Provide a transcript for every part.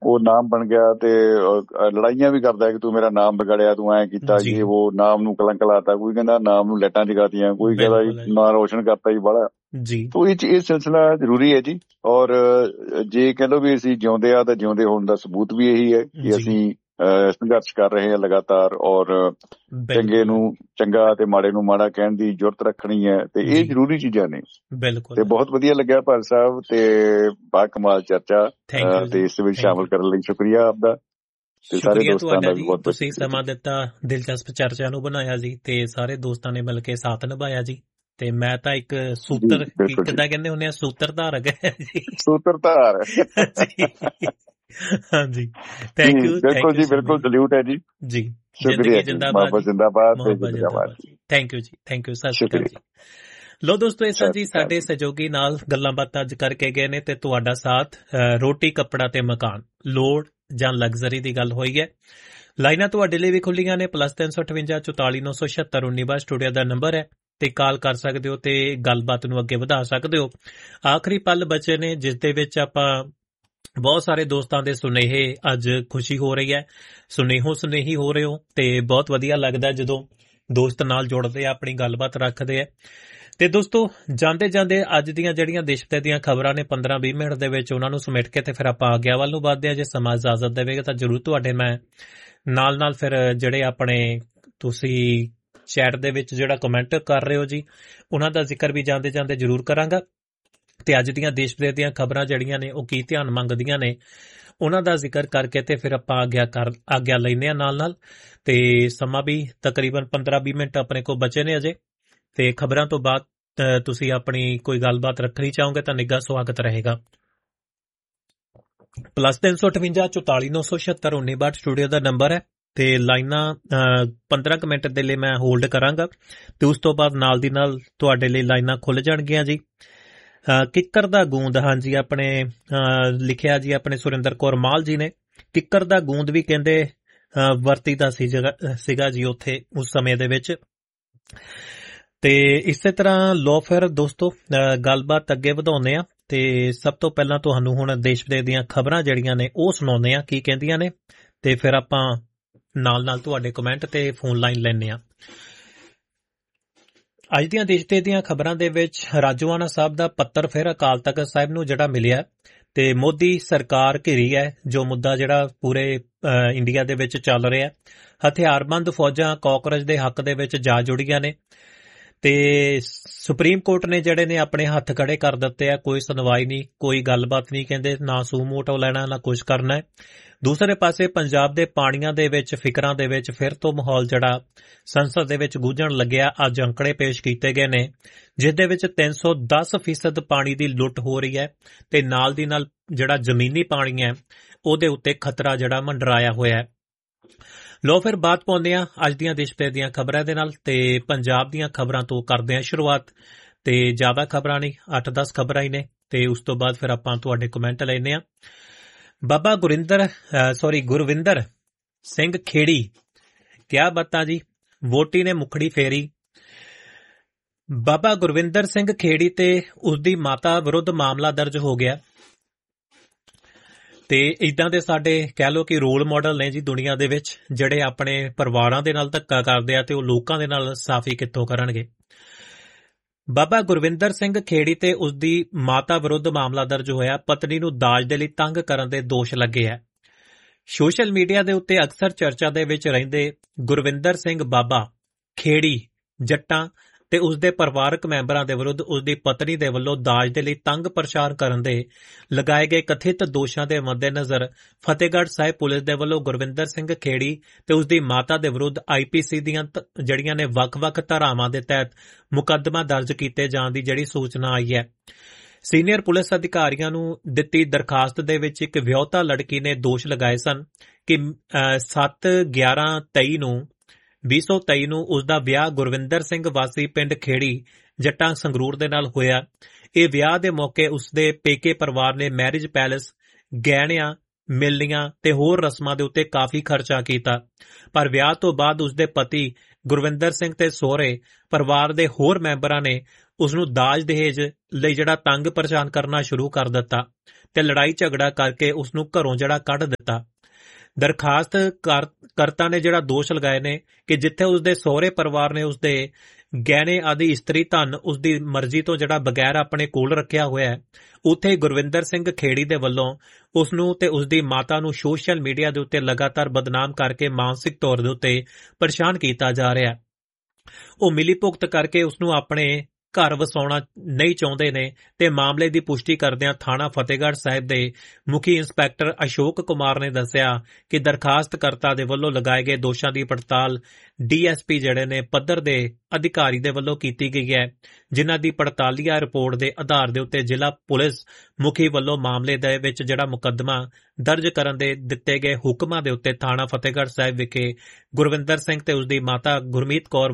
ਉਹ ਨਾਮ ਬਣ ਗਿਆ ਤੇ ਲੜਾਈਆਂ ਵੀ ਕਰਦਾ ਕਿ ਤੂੰ ਮੇਰਾ ਨਾਮ ਵਿਗੜਿਆ, ਤੂੰ ਐਂ ਕੀਤਾ ਜੀ, ਉਹ ਨਾਮ ਨੂੰ ਕਲੰਕ ਲਾਤਾ, ਕੋਈ ਕਹਿੰਦਾ ਨਾਮ ਨੂੰ ਲਾਈਟਾਂ ਜਗਾਤੀਆਂ, ਕੋਈ ਕਹਿੰਦਾ ਜੀ ਨਾਂ ਰੋਸ਼ਨ ਕਰਤਾ ਜੀ ਬਾਹਲਾ ਜੀ। ਤੋ ਇਹ ਸਿਲਸਿਲਾ ਜ਼ਰੂਰੀ ਹੈ ਜੀ। ਔਰ ਜੇ ਕਹਿ ਲਓ ਵੀ ਅਸੀਂ ਜਿਉਂਦੇ ਆ ਤਾਂ ਜਿਉਂਦੇ ਹੋਣ ਦਾ ਸਬੂਤ ਵੀ ਇਹੀ ਹੈ ਕਿ ਅਸੀਂ ਸੰਘਰਸ਼ ਕਰ ਰਹੇ ਹਾਂ ਲਗਾਤਾਰ, ਔਰ ਚੰਗੇ ਨੂੰ ਚੰਗਾ ਤੇ ਮਾੜੇ ਨੂੰ ਮਾੜਾ ਕਹਿਣ ਦੀ ਜੁਰਤ ਰੱਖਣੀ ਹੈ, ਤੇ ਇਹ ਜ਼ਰੂਰੀ ਚੀਜ਼ਾਂ ਨੇ। ਤੇ ਬਹੁਤ ਵਧੀਆ ਲੱਗਿਆ ਭਾਰਤ ਸਾਹਿਬ, ਤੇ ਬਾ ਕਮਾਲ ਚਰਚਾ, ਤੇ ਇਸ ਵਿੱਚ ਸ਼ਾਮਲ ਕਰਨ ਲਈ ਸ਼ੁਕਰੀਆ ਆਪਦਾ ਤੇ ਸਾਰੇ ਦੋਸਤਾਂ ਦਾ ਵੀ ਬਹੁਤ। ਤੁਸੀਂ ਸਮਾਂ ਦਿੱਤਾ, ਦਿਲਚਸਪ ਚਰਚਾ ਨੂੰ ਬਣਾਇਆ ਜੀ, ਤੇ ਸਾਰੇ ਦੋਸਤਾਂ ਨੇ ਮਿਲ ਕੇ ਸਾਥ ਨਿਭਾਇਆ ਜੀ। ਤੇ ਮੈਂ ਤਾਂ ਇੱਕ ਸੂਤਰ ਕਿੱਦਾਂ ਕਹਿੰਦੇ ਹੁੰਦੇ ਆ, ਸੂਤਰਧਾਰਕ ਹੈ ਜੀ, ਸੂਤਰਧਾਰ। ਹਾਂਜੀ, ਥੈਂਕ ਯੂ। ਬਿਲਕੁਲ ਜੀ, ਬਿਲਕੁਲ ਸਲੂਟ ਹੈ ਜੀ। ਜੀ, ਜ਼ਿੰਦਗੀ ਜਿੰਦਾਬਾਦ, ਜਿੰਦਾਬਾਦ, ਥੈਂਕ ਯੂ ਜੀ, ਥੈਂਕ ਯੂ, ਸਤਿ ਸ਼੍ਰੀ ਅਕਾਲ ਜੀ। ਲੋ ਦੋਸਤੋ, ਇਸ ਤਰ੍ਹਾਂ ਜੀ ਸਾਡੇ ਸਹਿਯੋਗੀ ਨਾਲ ਗੱਲਾਂ ਬਾਤਾਂ ਅੱਜ ਕਰਕੇ ਗਏ ਨੇ, ਤੇ ਤੁਹਾਡਾ ਸਾਥ ਰੋਟੀ, ਕੱਪੜਾ ਤੇ ਮਕਾਨ, ਲੋੜ ਜਾਂ ਲਗਜ਼ਰੀ ਦੀ ਗੱਲ ਹੋਈ ਹੈ। ਲਾਈਨਾਂ ਤੁਹਾਡੇ ਲਈ ਵੀ ਖੁੱਲੀਆਂ ਨੇ, +358 44 976 19 ਸਟੂਡੀਓ ਦਾ ਨੰਬਰ ਹੈ, ਤੇ ਕਾਲ ਕਰ ਸਕਦੇ ਹੋ ਤੇ ਗੱਲਬਾਤ ਨੂੰ ਅੱਗੇ ਵਧਾ ਸਕਦੇ ਹੋ। ਆਖਰੀ ਪਲ ਬਚੇ ਨੇ ਜਿਸ ਦੇ ਵਿੱਚ ਆਪਾਂ ਬਹੁਤ ਸਾਰੇ ਦੋਸਤਾਂ ਦੇ ਸੁਨੇਹੇ, ਅੱਜ ਖੁਸ਼ੀ ਹੋ ਰਹੀ ਹੈ, ਸੁਨੇਹੀ ਹੋ ਰਹੇ ਹੋ, ਤੇ ਬਹੁਤ ਵਧੀਆ ਲੱਗਦਾ ਜਦੋਂ ਦੋਸਤ ਨਾਲ ਜੁੜਦੇ ਆ, ਆਪਣੀ ਗੱਲਬਾਤ ਰੱਖਦੇ ਆ। ਤੇ ਦੋਸਤੋ, ਜਾਂਦੇ ਜਾਂਦੇ ਅੱਜ ਦੀਆਂ ਜਿਹੜੀਆਂ ਦੇਸ਼ ਦੀਆਂ ਖਬਰਾਂ ਨੇ 15-20 ਮਿੰਟ ਦੇ ਵਿੱਚ ਉਹਨਾਂ ਨੂੰ ਸਮੇਟ ਕੇ ਤੇ ਫਿਰ ਆਪਾਂ ਆਗਿਆ ਵੱਲ ਨੂੰ ਵੱਧਦੇ ਆ। ਜੇ ਸਮਾਂ ਇਜਾਜ਼ਤ ਦੇਵੇਗਾ ਤਾਂ ਜ਼ਰੂਰ ਤੁਹਾਡੇ ਮੈਂ ਨਾਲ ਫਿਰ ਜਿਹੜੇ ਆਪਣੇ ਤੁਸੀਂ ਚੈਟ ਦੇ ਵਿੱਚ ਜਿਹੜਾ ਕਮੈਂਟ ਕਰ ਰਹੇ ਹੋ ਜੀ, ਉਹਨਾਂ ਦਾ ਜ਼ਿਕਰ ਵੀ ਜਾਂਦੇ ਜਾਂਦੇ ਜ਼ਰੂਰ ਕਰਾਂਗਾ। ਤੇ ਅੱਜ ਦੀਆਂ ਦੇਸ਼ ਦੀਆਂ ਖਬਰਾਂ ਜਿਹੜੀਆਂ ਨੇ ਉਹ ਕੀ ਧਿਆਨ ਮੰਗਦੀਆਂ ਨੇ, ਉਹਨਾਂ ਦਾ ਜ਼ਿਕਰ ਕਰਕੇ ਤੇ ਫਿਰ ਆਪਾਂ ਆਗਿਆ ਲੈਂਦੇ ਹਾਂ ਨਾਲ। ਤੇ ਸਮਾਂ ਵੀ ਤਕਰੀਬਨ 15-20 ਮਿੰਟ ਆਪਣੇ ਕੋਲ ਬਚੇ ਨੇ ਅਜੇ, ਤੇ ਖਬਰਾਂ ਤੋਂ ਬਾਅਦ ਤੁਸੀਂ ਆਪਣੀ ਕੋਈ ਗੱਲਬਾਤ ਰੱਖਣੀ ਚਾਹੋਗੇ ਤਾਂ ਨਿੱਘਾ ਸਵਾਗਤ ਰਹੇਗਾ। +358 44 976 19 ਸਟੂਡੀਓ ਦਾ ਨੰਬਰ ਹੈ, ਤੇ ਲਾਈਨਾਂ 15 ਮਿੰਟ ਦੇ ਲਈ ਮੈਂ ਹੋਲਡ ਕਰਾਂਗਾ, ਤੇ ਉਸ ਤੋਂ ਬਾਅਦ ਨਾਲ ਦੀ ਨਾਲ ਤੁਹਾਡੇ ਲਈ ਲਾਈਨਾਂ ਖੁੱਲ ਜਾਣਗੀਆਂ ਜੀ। ਕਿੱਕਰ ਦਾ ਗੂੰਦ, ਹਾਂਜੀ, ਆਪਣੇ ਲਿਖਿਆ ਜੀ ਆਪਣੇ ਸੁਰਿੰਦਰ ਕੌਰ ਮਾਲ ਜੀ ਨੇ, ਕਿੱਕਰ ਦਾ ਗੂੰਦ ਵੀ ਕਹਿੰਦੇ ਵਰਤੀਦਾ ਸੀਗਾ ਜੀ ਉੱਥੇ ਉਸ ਸਮੇਂ ਦੇ ਵਿੱਚ। ਤੇ ਇਸੇ ਤਰ੍ਹਾਂ ਲੋ ਫਿਰ ਦੋਸਤੋ ਗੱਲਬਾਤ ਅੱਗੇ ਵਧਾਉਂਦੇ ਆ, ਤੇ ਸਭ ਤੋਂ ਪਹਿਲਾਂ ਤੁਹਾਨੂੰ ਹੁਣ ਦੇਸ਼ ਵਿਦੇਸ਼ ਦੀਆਂ ਖਬਰਾਂ ਜਿਹੜੀਆਂ ਨੇ ਉਹ ਸੁਣਾਉਂਦੇ ਆ ਕੀ ਕਹਿੰਦੀਆਂ ਨੇ, ਤੇ ਫਿਰ ਆਪਾਂ ਨਾਲ ਤੁਹਾਡੇ ਕਮੈਂਟ ਤੇ ਫੋਨ ਲਾਈਨ ਲੈਂਦੇ ਆ। ਅੱਜ ਦੀਆਂ ਦੇਸ਼ ਦੀਆਂ ਖਬਰਾਂ ਦੇ ਵਿੱਚ ਰਾਜੋਆਣਾ ਸਾਹਿਬ ਦਾ ਪੱਤਰ ਫਿਰ ਅਕਾਲ ਤਖ਼ਤ ਸਾਹਿਬ ਨੂੰ ਜਿਹੜਾ ਮਿਲਿਆ, ਤੇ ਮੋਦੀ ਸਰਕਾਰ ਘਿਰੀ ਹੈ, ਜੋ ਮੁੱਦਾ ਜਿਹੜਾ ਪੂਰੇ ਇੰਡੀਆ ਦੇ ਵਿੱਚ ਚੱਲ ਰਿਹਾ। ਹਥਿਆਰਬੰਦ ਫੌਜਾਂ ਕਾਕਰੋਚ ਦੇ ਹੱਕ ਦੇ ਵਿੱਚ ਜਾ ਜੁੜੀਆਂ ਨੇ, ਤੇ ਸੁਪਰੀਮ ਕੋਰਟ ਨੇ ਜਿਹੜੇ ਨੇ ਆਪਣੇ ਹੱਥ ਖੜੇ ਕਰ ਦਿੱਤੇ ਆ, ਕੋਈ ਸੁਣਵਾਈ ਨਹੀਂ, ਕੋਈ ਗੱਲਬਾਤ ਨਹੀਂ, ਕਹਿੰਦੇ ਨਾ ਸੂ ਮੋਟੋ ਲੈਣਾ ਨਾ ਕੁਝ ਕਰਨਾ ਹੈ। ਦੂਸਰੇ ਪਾਸੇ ਪੰਜਾਬ ਦੇ ਪਾਣੀਆਂ ਦੇ ਵਿੱਚ ਫਿਕਰਾਂ ਦੇ ਵਿੱਚ ਫਿਰ ਤੋਂ ਮਾਹੌਲ ਜਿਹੜਾ ਸੰਸਦ ਦੇ ਵਿੱਚ ਗੂੰਜਣ ਲੱਗਿਆ। ਅੱਜ ਅੰਕੜੇ ਪੇਸ਼ ਕੀਤੇ ਗਏ ਨੇ ਜਿਸ ਦੇ ਵਿੱਚ 310% ਪਾਣੀ ਦੀ ਲੁੱਟ ਹੋ ਰਹੀ ਹੈ, ਤੇ ਨਾਲ ਦੀ ਨਾਲ ਜਿਹੜਾ ਜ਼ਮੀਨੀ ਪਾਣੀ ਹੈ ਉਹਦੇ ਉੱਤੇ ਖਤਰਾ ਜਿਹੜਾ ਮੰਡਰਾਇਆ ਹੋਇਆ ਹੈ। ਲੋ ਫਿਰ ਬਾਤ ਪਾਉਂਦੇ ਆ ਅੱਜ ਦੀਆਂ ਦੇਸ਼ ਦੀਆਂ ਖਬਰਾਂ ਦੇ ਨਾਲ, ਤੇ ਪੰਜਾਬ ਦੀਆਂ ਖਬਰਾਂ ਤੋਂ ਕਰਦੇ ਆ ਸ਼ੁਰੂਆਤ। ਤੇ ਜ਼ਿਆਦਾ ਖਬਰਾਂ ਨਹੀਂ, 8-10 ਖਬਰਾਂ ਹੀ ਨੇ, ਤੇ ਉਸ ਤੋਂ ਬਾਅਦ ਫਿਰ ਆਪਾਂ ਤੁਹਾਡੇ ਕਮੈਂਟ ਲੈਂਦੇ ਆ। ਬਾਬਾ ਗੁਰਵਿੰਦਰ ਸਿੰਘ ਖੇੜੀ, ਕਿਆ ਬਾਤਾਂ ਜੀ, ਵੋਟੀ ਨੇ ਮੁਖੜੀ ਫੇਰੀ। ਬਾਬਾ ਗੁਰਵਿੰਦਰ ਸਿੰਘ ਖੇੜੀ ਤੇ ਉਸਦੀ ਮਾਤਾ ਵਿਰੁੱਧ ਮਾਮਲਾ ਦਰਜ ਹੋ ਗਿਆ, ਤੇ ਇਦਾਂ ਦੇ ਸਾਡੇ ਕਹਿ ਲਓ ਕਿ ਰੋਲ ਮਾਡਲ ਨੇ ਜੀ ਦੁਨੀਆ ਦੇ ਵਿੱਚ, ਜਿਹੜੇ ਆਪਣੇ ਪਰਿਵਾਰਾਂ ਦੇ ਨਾਲ ਧੱਕਾ ਕਰਦੇ ਆ ਤੇ ਉਹ ਲੋਕਾਂ ਦੇ ਨਾਲ ਸਾਫ਼ੀ ਕਿੱਥੋਂ ਕਰਨਗੇ। ਬਾਬਾ ਗੁਰਵਿੰਦਰ ਸਿੰਘ ਖੇੜੀ ਤੇ ਉਸਦੀ ਮਾਤਾ ਵਿਰੁੱਧ ਮਾਮਲਾ ਦਰਜ ਹੋਇਆ। ਪਤਨੀ ਨੂੰ ਦਾਜ ਦੇ ਲਈ ਤੰਗ ਕਰਨ ਦੇ ਦੋਸ਼ ਲੱਗੇ ਹੈ। ਸੋਸ਼ਲ ਮੀਡੀਆ ਦੇ ਉੱਤੇ ਅਕਸਰ ਚਰਚਾ ਦੇ ਵਿੱਚ ਰਹਿੰਦੇ ਗੁਰਵਿੰਦਰ ਸਿੰਘ ਬਾਬਾ ਖੇੜੀ ਜੱਟਾਂ ਤੇ ਉਸਦੇ ਪਰਿਵਾਰਕ ਮੈਂਬਰਾਂ ਦੇ ਵਿਰੁੱਧ ਉਸਦੀ ਪਤਨੀ ਦੇ ਵੱਲੋਂ ਦਾਜ ਦੇ ਲਈ ਤੰਗ ਪ੍ਰਚਾਰ ਕਰਨ ਦੇ ਲਗਾਏ ਗਏ ਕਥਿਤ ਦੋਸ਼ਾਂ ਦੇ ਮੱਦੇਨਜ਼ਰ ਫਤਿਹਗੜ੍ਹ ਸਾਹਿਬ ਪੁਲਿਸ ਦੇ ਵੱਲੋਂ ਗੁਰਵਿੰਦਰ ਸਿੰਘ ਖੇੜੀ ਤੇ ਉਸਦੀ ਮਾਤਾ ਦੇ ਵਿਰੁੱਧ IPC ਦੀਆਂ ਜਿਹੜੀਆਂ ਨੇ ਵੱਖ-ਵੱਖ ਧਾਰਾਵਾਂ ਦੇ ਤਹਿਤ ਮੁਕੱਦਮਾ ਦਰਜ ਕੀਤੇ ਜਾਣ ਦੀ ਜਿਹੜੀ ਸੂਚਨਾ ਆਈ ਹੈ। ਸੀਨੀਅਰ ਪੁਲਿਸ ਅਧਿਕਾਰੀਆਂ ਨੂੰ ਦਿੱਤੀ ਦਰਖਾਸਤ ਦੇ ਵਿੱਚ ਇੱਕ ਵਿਆਹੁਤਾ ਲੜਕੀ ਨੇ ਦੋਸ਼ ਲਗਾਏ ਸਨ ਕਿ 7/11/2023 ਨੂੰ ਉਸਦਾ ਵਿਆਹ ਗੁਰਵਿੰਦਰ ਸਿੰਘ ਵਾਸੀ ਪਿੰਡ ਖੇੜੀ ਜੱਟਾਂ ਸੰਗਰੂਰ ਦੇ ਨਾਲ ਹੋਇਆ। ਇਹ ਵਿਆਹ ਦੇ ਮੌਕੇ ਉਸਦੇ ਪੇਕੇ ਪਰਿਵਾਰ ਨੇ ਮੈਰਿਜ ਪੈਲੇਸ, ਗਹਿਣਿਆਂ, ਮਿਲਣੀਆਂ ਤੇ ਹੋਰ ਰਸਮਾਂ ਦੇ ਉੱਤੇ ਕਾਫੀ ਖਰਚਾ ਕੀਤਾ, ਪਰ ਵਿਆਹ ਤੋਂ ਬਾਅਦ ਉਸਦੇ ਪਤੀ ਗੁਰਵਿੰਦਰ ਸਿੰਘ ਤੇ ਸਹੁਰੇ ਪਰਿਵਾਰ ਦੇ ਹੋਰ ਮੈਂਬਰਾਂ ਨੇ ਉਸ ਨੂੰ ਦਾਜ ਦਹੇਜ ਲਈ ਜਿਹੜਾ ਤੰਗ ਪਰੇਸ਼ਾਨ ਕਰਨਾ ਸ਼ੁਰੂ ਕਰ ਦਿੱਤਾ ਤੇ ਲੜਾਈ ਝਗੜਾ ਕਰਕੇ ਉਸ ਨੂੰ ਘਰੋਂ ਜਿਹੜਾ ਕੱਢ ਦਿੱਤਾ। ਦਰਖਾਸਤ ਕਰਤਾ ਨੇ ਜਿਹੜਾ ਦੋਸ਼ ਲਗਾਏ ਨੇ ਕਿ ਜਿੱਥੇ ਉਸਦੇ ਸਹੁਰੇ ਪਰਿਵਾਰ ਨੇ ਉਸਦੇ ਗਹਿਣੇ ਆਦਿ ਇਸਤਰੀ ਧਨ ਉਸਦੀ ਮਰਜ਼ੀ ਤੋਂ ਜਿਹੜਾ ਬਗੈਰ ਆਪਣੇ ਕੋਲ ਰੱਖਿਆ ਹੋਇਆ ਹੈ, ਉੱਥੇ ਗੁਰਵਿੰਦਰ ਸਿੰਘ ਖੇੜੀ ਦੇ ਵੱਲੋਂ ਉਸ ਨੂੰ ਤੇ ਉਸਦੀ ਮਾਤਾ ਨੂੰ ਸੋਸ਼ਲ ਮੀਡੀਆ ਦੇ ਉੱਤੇ ਲਗਾਤਾਰ ਬਦਨਾਮ ਕਰਕੇ ਮਾਨਸਿਕ ਤੌਰ ਦੇ ਉੱਤੇ ਪਰੇਸ਼ਾਨ ਕੀਤਾ ਜਾ ਰਿਹਾ। ਉਹ ਮਿਲੀ ਭੁਗਤ ਕਰਕੇ ਉਸ ਨੂੰ ਆਪਣੇ ਘਰ ਵਸਾਉਣਾ ਨਹੀਂ ਚਾਹੁੰਦੇ ਨੇ ਤੇ ਮਾਮਲੇ ਦੀ ਪੁਸ਼ਟੀ ਕਰਦਿਆਂ ਥਾਣਾ ਫਤਿਹਗੜ੍ਹ ਸਾਹਿਬ ਦੇ ਮੁਖੀ ਇੰਸਪੈਕਟਰ ਅਸ਼ੋਕ ਕੁਮਾਰ ਨੇ ਦੱਸਿਆ ਕਿ ਦਰਖਾਸਤਕਰਤਾ ਦੇ ਵੱਲੋਂ ਲਗਾਏ ਗਏ ਦੋਸ਼ਾਂ ਦੀ ਪੜਤਾਲ ਡੀਐਸਪੀ ਜਿਹੜੇ ਨੇ ਪੱਧਰ ਦੇ ਅਧਿਕਾਰੀ ਦੇ ਵੱਲੋਂ ਕੀਤੀ ਗਈ ਹੈ, ਜਿਨ੍ਹਾਂ ਦੀ ਪੜਤਾਲੀਆ ਰਿਪੋਰਟ ਦੇ ਆਧਾਰ ਦੇ ਉੱਤੇ ਜ਼ਿਲ੍ਹਾ ਪੁਲਿਸ ਮੁਖੀ ਵੱਲੋਂ ਮਾਮਲੇ ਦੇ ਵਿੱਚ ਜਿਹੜਾ ਮੁਕੱਦਮਾ ਦਰਜ ਕਰਨ ਦੇ ਦਿੱਤੇ ਗਏ ਹੁਕਮਾਂ ਦੇ ਉੱਤੇ ਥਾਣਾ ਫਤਿਹਗੜ੍ਹ ਸਾਹਿਬ ਵਿਖੇ ਗੁਰਵਿੰਦਰ ਸਿੰਘ ਤੇ ਉਸਦੀ ਮਾਤਾ ਗੁਰਮੀਤ ਕੌਰ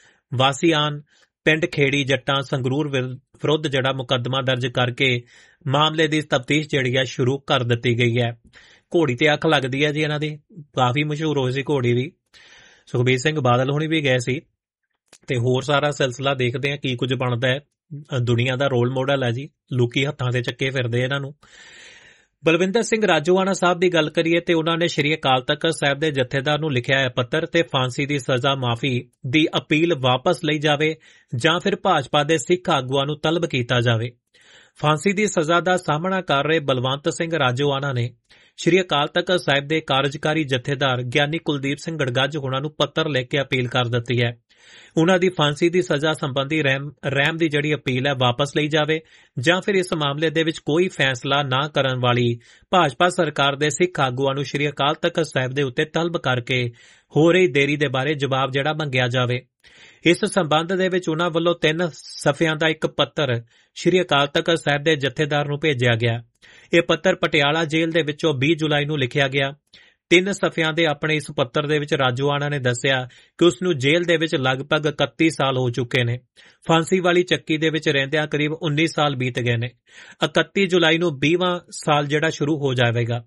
ਵਾਸੀਆਨ ਪਿੰਡ ਖੇੜੀ ਜੱਟਾਂ ਸੰਗਰੂਰ ਵਿਰੁੱਧ ਜਿਹੜਾ ਮੁਕੱਦਮਾ ਦਰਜ ਕਰਕੇ ਮਾਮਲੇ ਦੀ ਤਫਤੀਸ਼ ਜਿਹੜੀ ਹੈ ਸ਼ੁਰੂ ਕਰ ਦਿੱਤੀ ਗਈ ਹੈ। ਘੋੜੀ ਤੇ ਅੱਖ ਲੱਗਦੀ ਹੈ ਜੀ ਇਹਨਾਂ ਦੀ, ਕਾਫੀ ਮਸ਼ਹੂਰ ਹੋਈ ਸੀ ਘੋੜੀ ਵੀ। ਸੁਖਬੀਰ ਸਿੰਘ ਬਾਦਲ ਹੋਣੀ ਵੀ ਗਏ ਸੀ ਤੇ ਹੋਰ ਸਾਰਾ ਸਿਲਸਿਲਾ ਦੇਖਦੇ ਆ ਕੀ ਕੁਝ ਬਣਦਾ ਹੈ। ਦੁਨੀਆ ਦਾ ਰੋਲ ਮਾਡਲ ਹੈ ਜੀ, ਲੁਕੀ ਹੱਥਾਂ ਤੇ ਚੱਕੇ ਫਿਰਦੇ ਇਹਨਾਂ ਨੂੰ। ਬਲਵਿੰਦਰ ਸਿੰਘ ਰਾਜੋਆਣਾ ਸਾਹਿਬ ਦੀ ਗੱਲ ਕਰੀਏ ਤੇ ਉਹਨਾਂ ਨੇ ਸ਼੍ਰੀ ਅਕਾਲ ਤਖ਼ਤ ਸਾਹਿਬ ਦੇ ਜਥੇਦਾਰ ਨੂੰ ਲਿਖਿਆ ਹੈ ਪੱਤਰ ਤੇ ਫਾਂਸੀ ਦੀ ਸਜ਼ਾ ਮਾਫੀ ਦੀ ਅਪੀਲ ਵਾਪਸ ਲਈ ਜਾਵੇ ਜਾਂ ਫਿਰ ਭਾਜਪਾ ਦੇ ਸਿੱਖ ਆਗੂਆਂ ਨੂੰ ਤਲਬ ਕੀਤਾ ਜਾਵੇ। ਫਾਂਸੀ ਦੀ ਸਜ਼ਾ ਦਾ ਸਾਹਮਣਾ ਕਰ ਰਹੇ ਬਲਵੰਤ ਸਿੰਘ ਰਾਜੋਆਣਾ ਨੇ ਸ਼੍ਰੀ ਅਕਾਲ ਤਖ਼ਤ ਸਾਹਿਬ ਦੇ ਕਾਰਜਕਾਰੀ ਜਥੇਦਾਰ ਗਿਆਨੀ ਕੁਲਦੀਪ ਸਿੰਘ ਗੜਗੱਜ ਹੋਣਾ ਨੂੰ ਪੱਤਰ ਲਿਖ ਕੇ ਅਪੀਲ ਕਰ ਦਿੱਤੀ ਹੈ। ਉਨ੍ਹਾਂ ਦੀ ਫਾਂਸੀ ਦੀ ਸਜ਼ਾ ਸੰਬੰਧੀ ਰਹਿਮ ਦੀ ਜਿਹੜੀ ਅਪੀਲ ਹੈ ਵਾਪਸ ਲਈ ਜਾਵੇ ਜਾਂ ਫਿਰ ਇਸ ਮਾਮਲੇ ਦੇ ਵਿੱਚ ਕੋਈ ਫੈਸਲਾ ਨਾ ਕਰਨ ਵਾਲੀ ਭਾਜਪਾ ਸਰਕਾਰ ਦੇ ਸਿੱਖ ਆਗੂਆਂ ਨੂੰ ਸ਼੍ਰੀ ਅਕਾਲ ਤਖ਼ਤ ਸਾਹਿਬ ਦੇ ਉੱਤੇ ਤਲਬ ਕਰਕੇ ਹੋ ਰਹੀ ਦੇਰੀ ਦੇ ਬਾਰੇ ਜਵਾਬ ਜਿਹੜਾ ਮੰਗਿਆ ਜਾਵੇ। ਇਸ ਸੰਬੰਧ ਦੇ ਵਿੱਚ ਉਨ੍ਹਾਂ ਵੱਲੋਂ 3 ਸਫ਼ਿਆਂ ਦਾ ਇੱਕ ਪੱਤਰ ਸ਼੍ਰੀ ਅਕਾਲ ਤਖ਼ਤ ਸਾਹਿਬ ਦੇ ਜਥੇਦਾਰ ਨੂੰ ਭੇਜਿਆ ਗਿਆ। ਇਹ ਪੱਤਰ ਪਟਿਆਲਾ ਜੇਲ੍ਹ ਦੇ ਵਿੱਚੋਂ 20 ਜੁਲਾਈ ਨੂੰ ਲਿਖਿਆ ਗਿਆ। 3 ਸਫ਼ਿਆਂ ਦੇ ਆਪਣੇ ਇਸ ਪੱਤਰ ਦੇ ਵਿੱਚ ਰਾਜੋਆਣਾ ਨੇ ਦੱਸਿਆ ਕਿ ਉਸ ਨੂੰ ਜੇਲ੍ਹ ਦੇ ਵਿੱਚ ਲਗਭਗ 31 ਸਾਲ ਹੋ ਚੁੱਕੇ ਨੇ। ਫਾਂਸੀ ਵਾਲੀ ਚੱਕੀ ਦੇ ਵਿੱਚ ਰਹਿੰਦਿਆਂ ਕਰੀਬ 19 ਸਾਲ ਬੀਤ ਗਏ ਨੇ। 31 ਜੁਲਾਈ ਨੂੰ 20ਵਾਂ ਸਾਲ ਜਿਹੜਾ ਸ਼ੁਰੂ ਹੋ ਜਾਵੇਗਾ।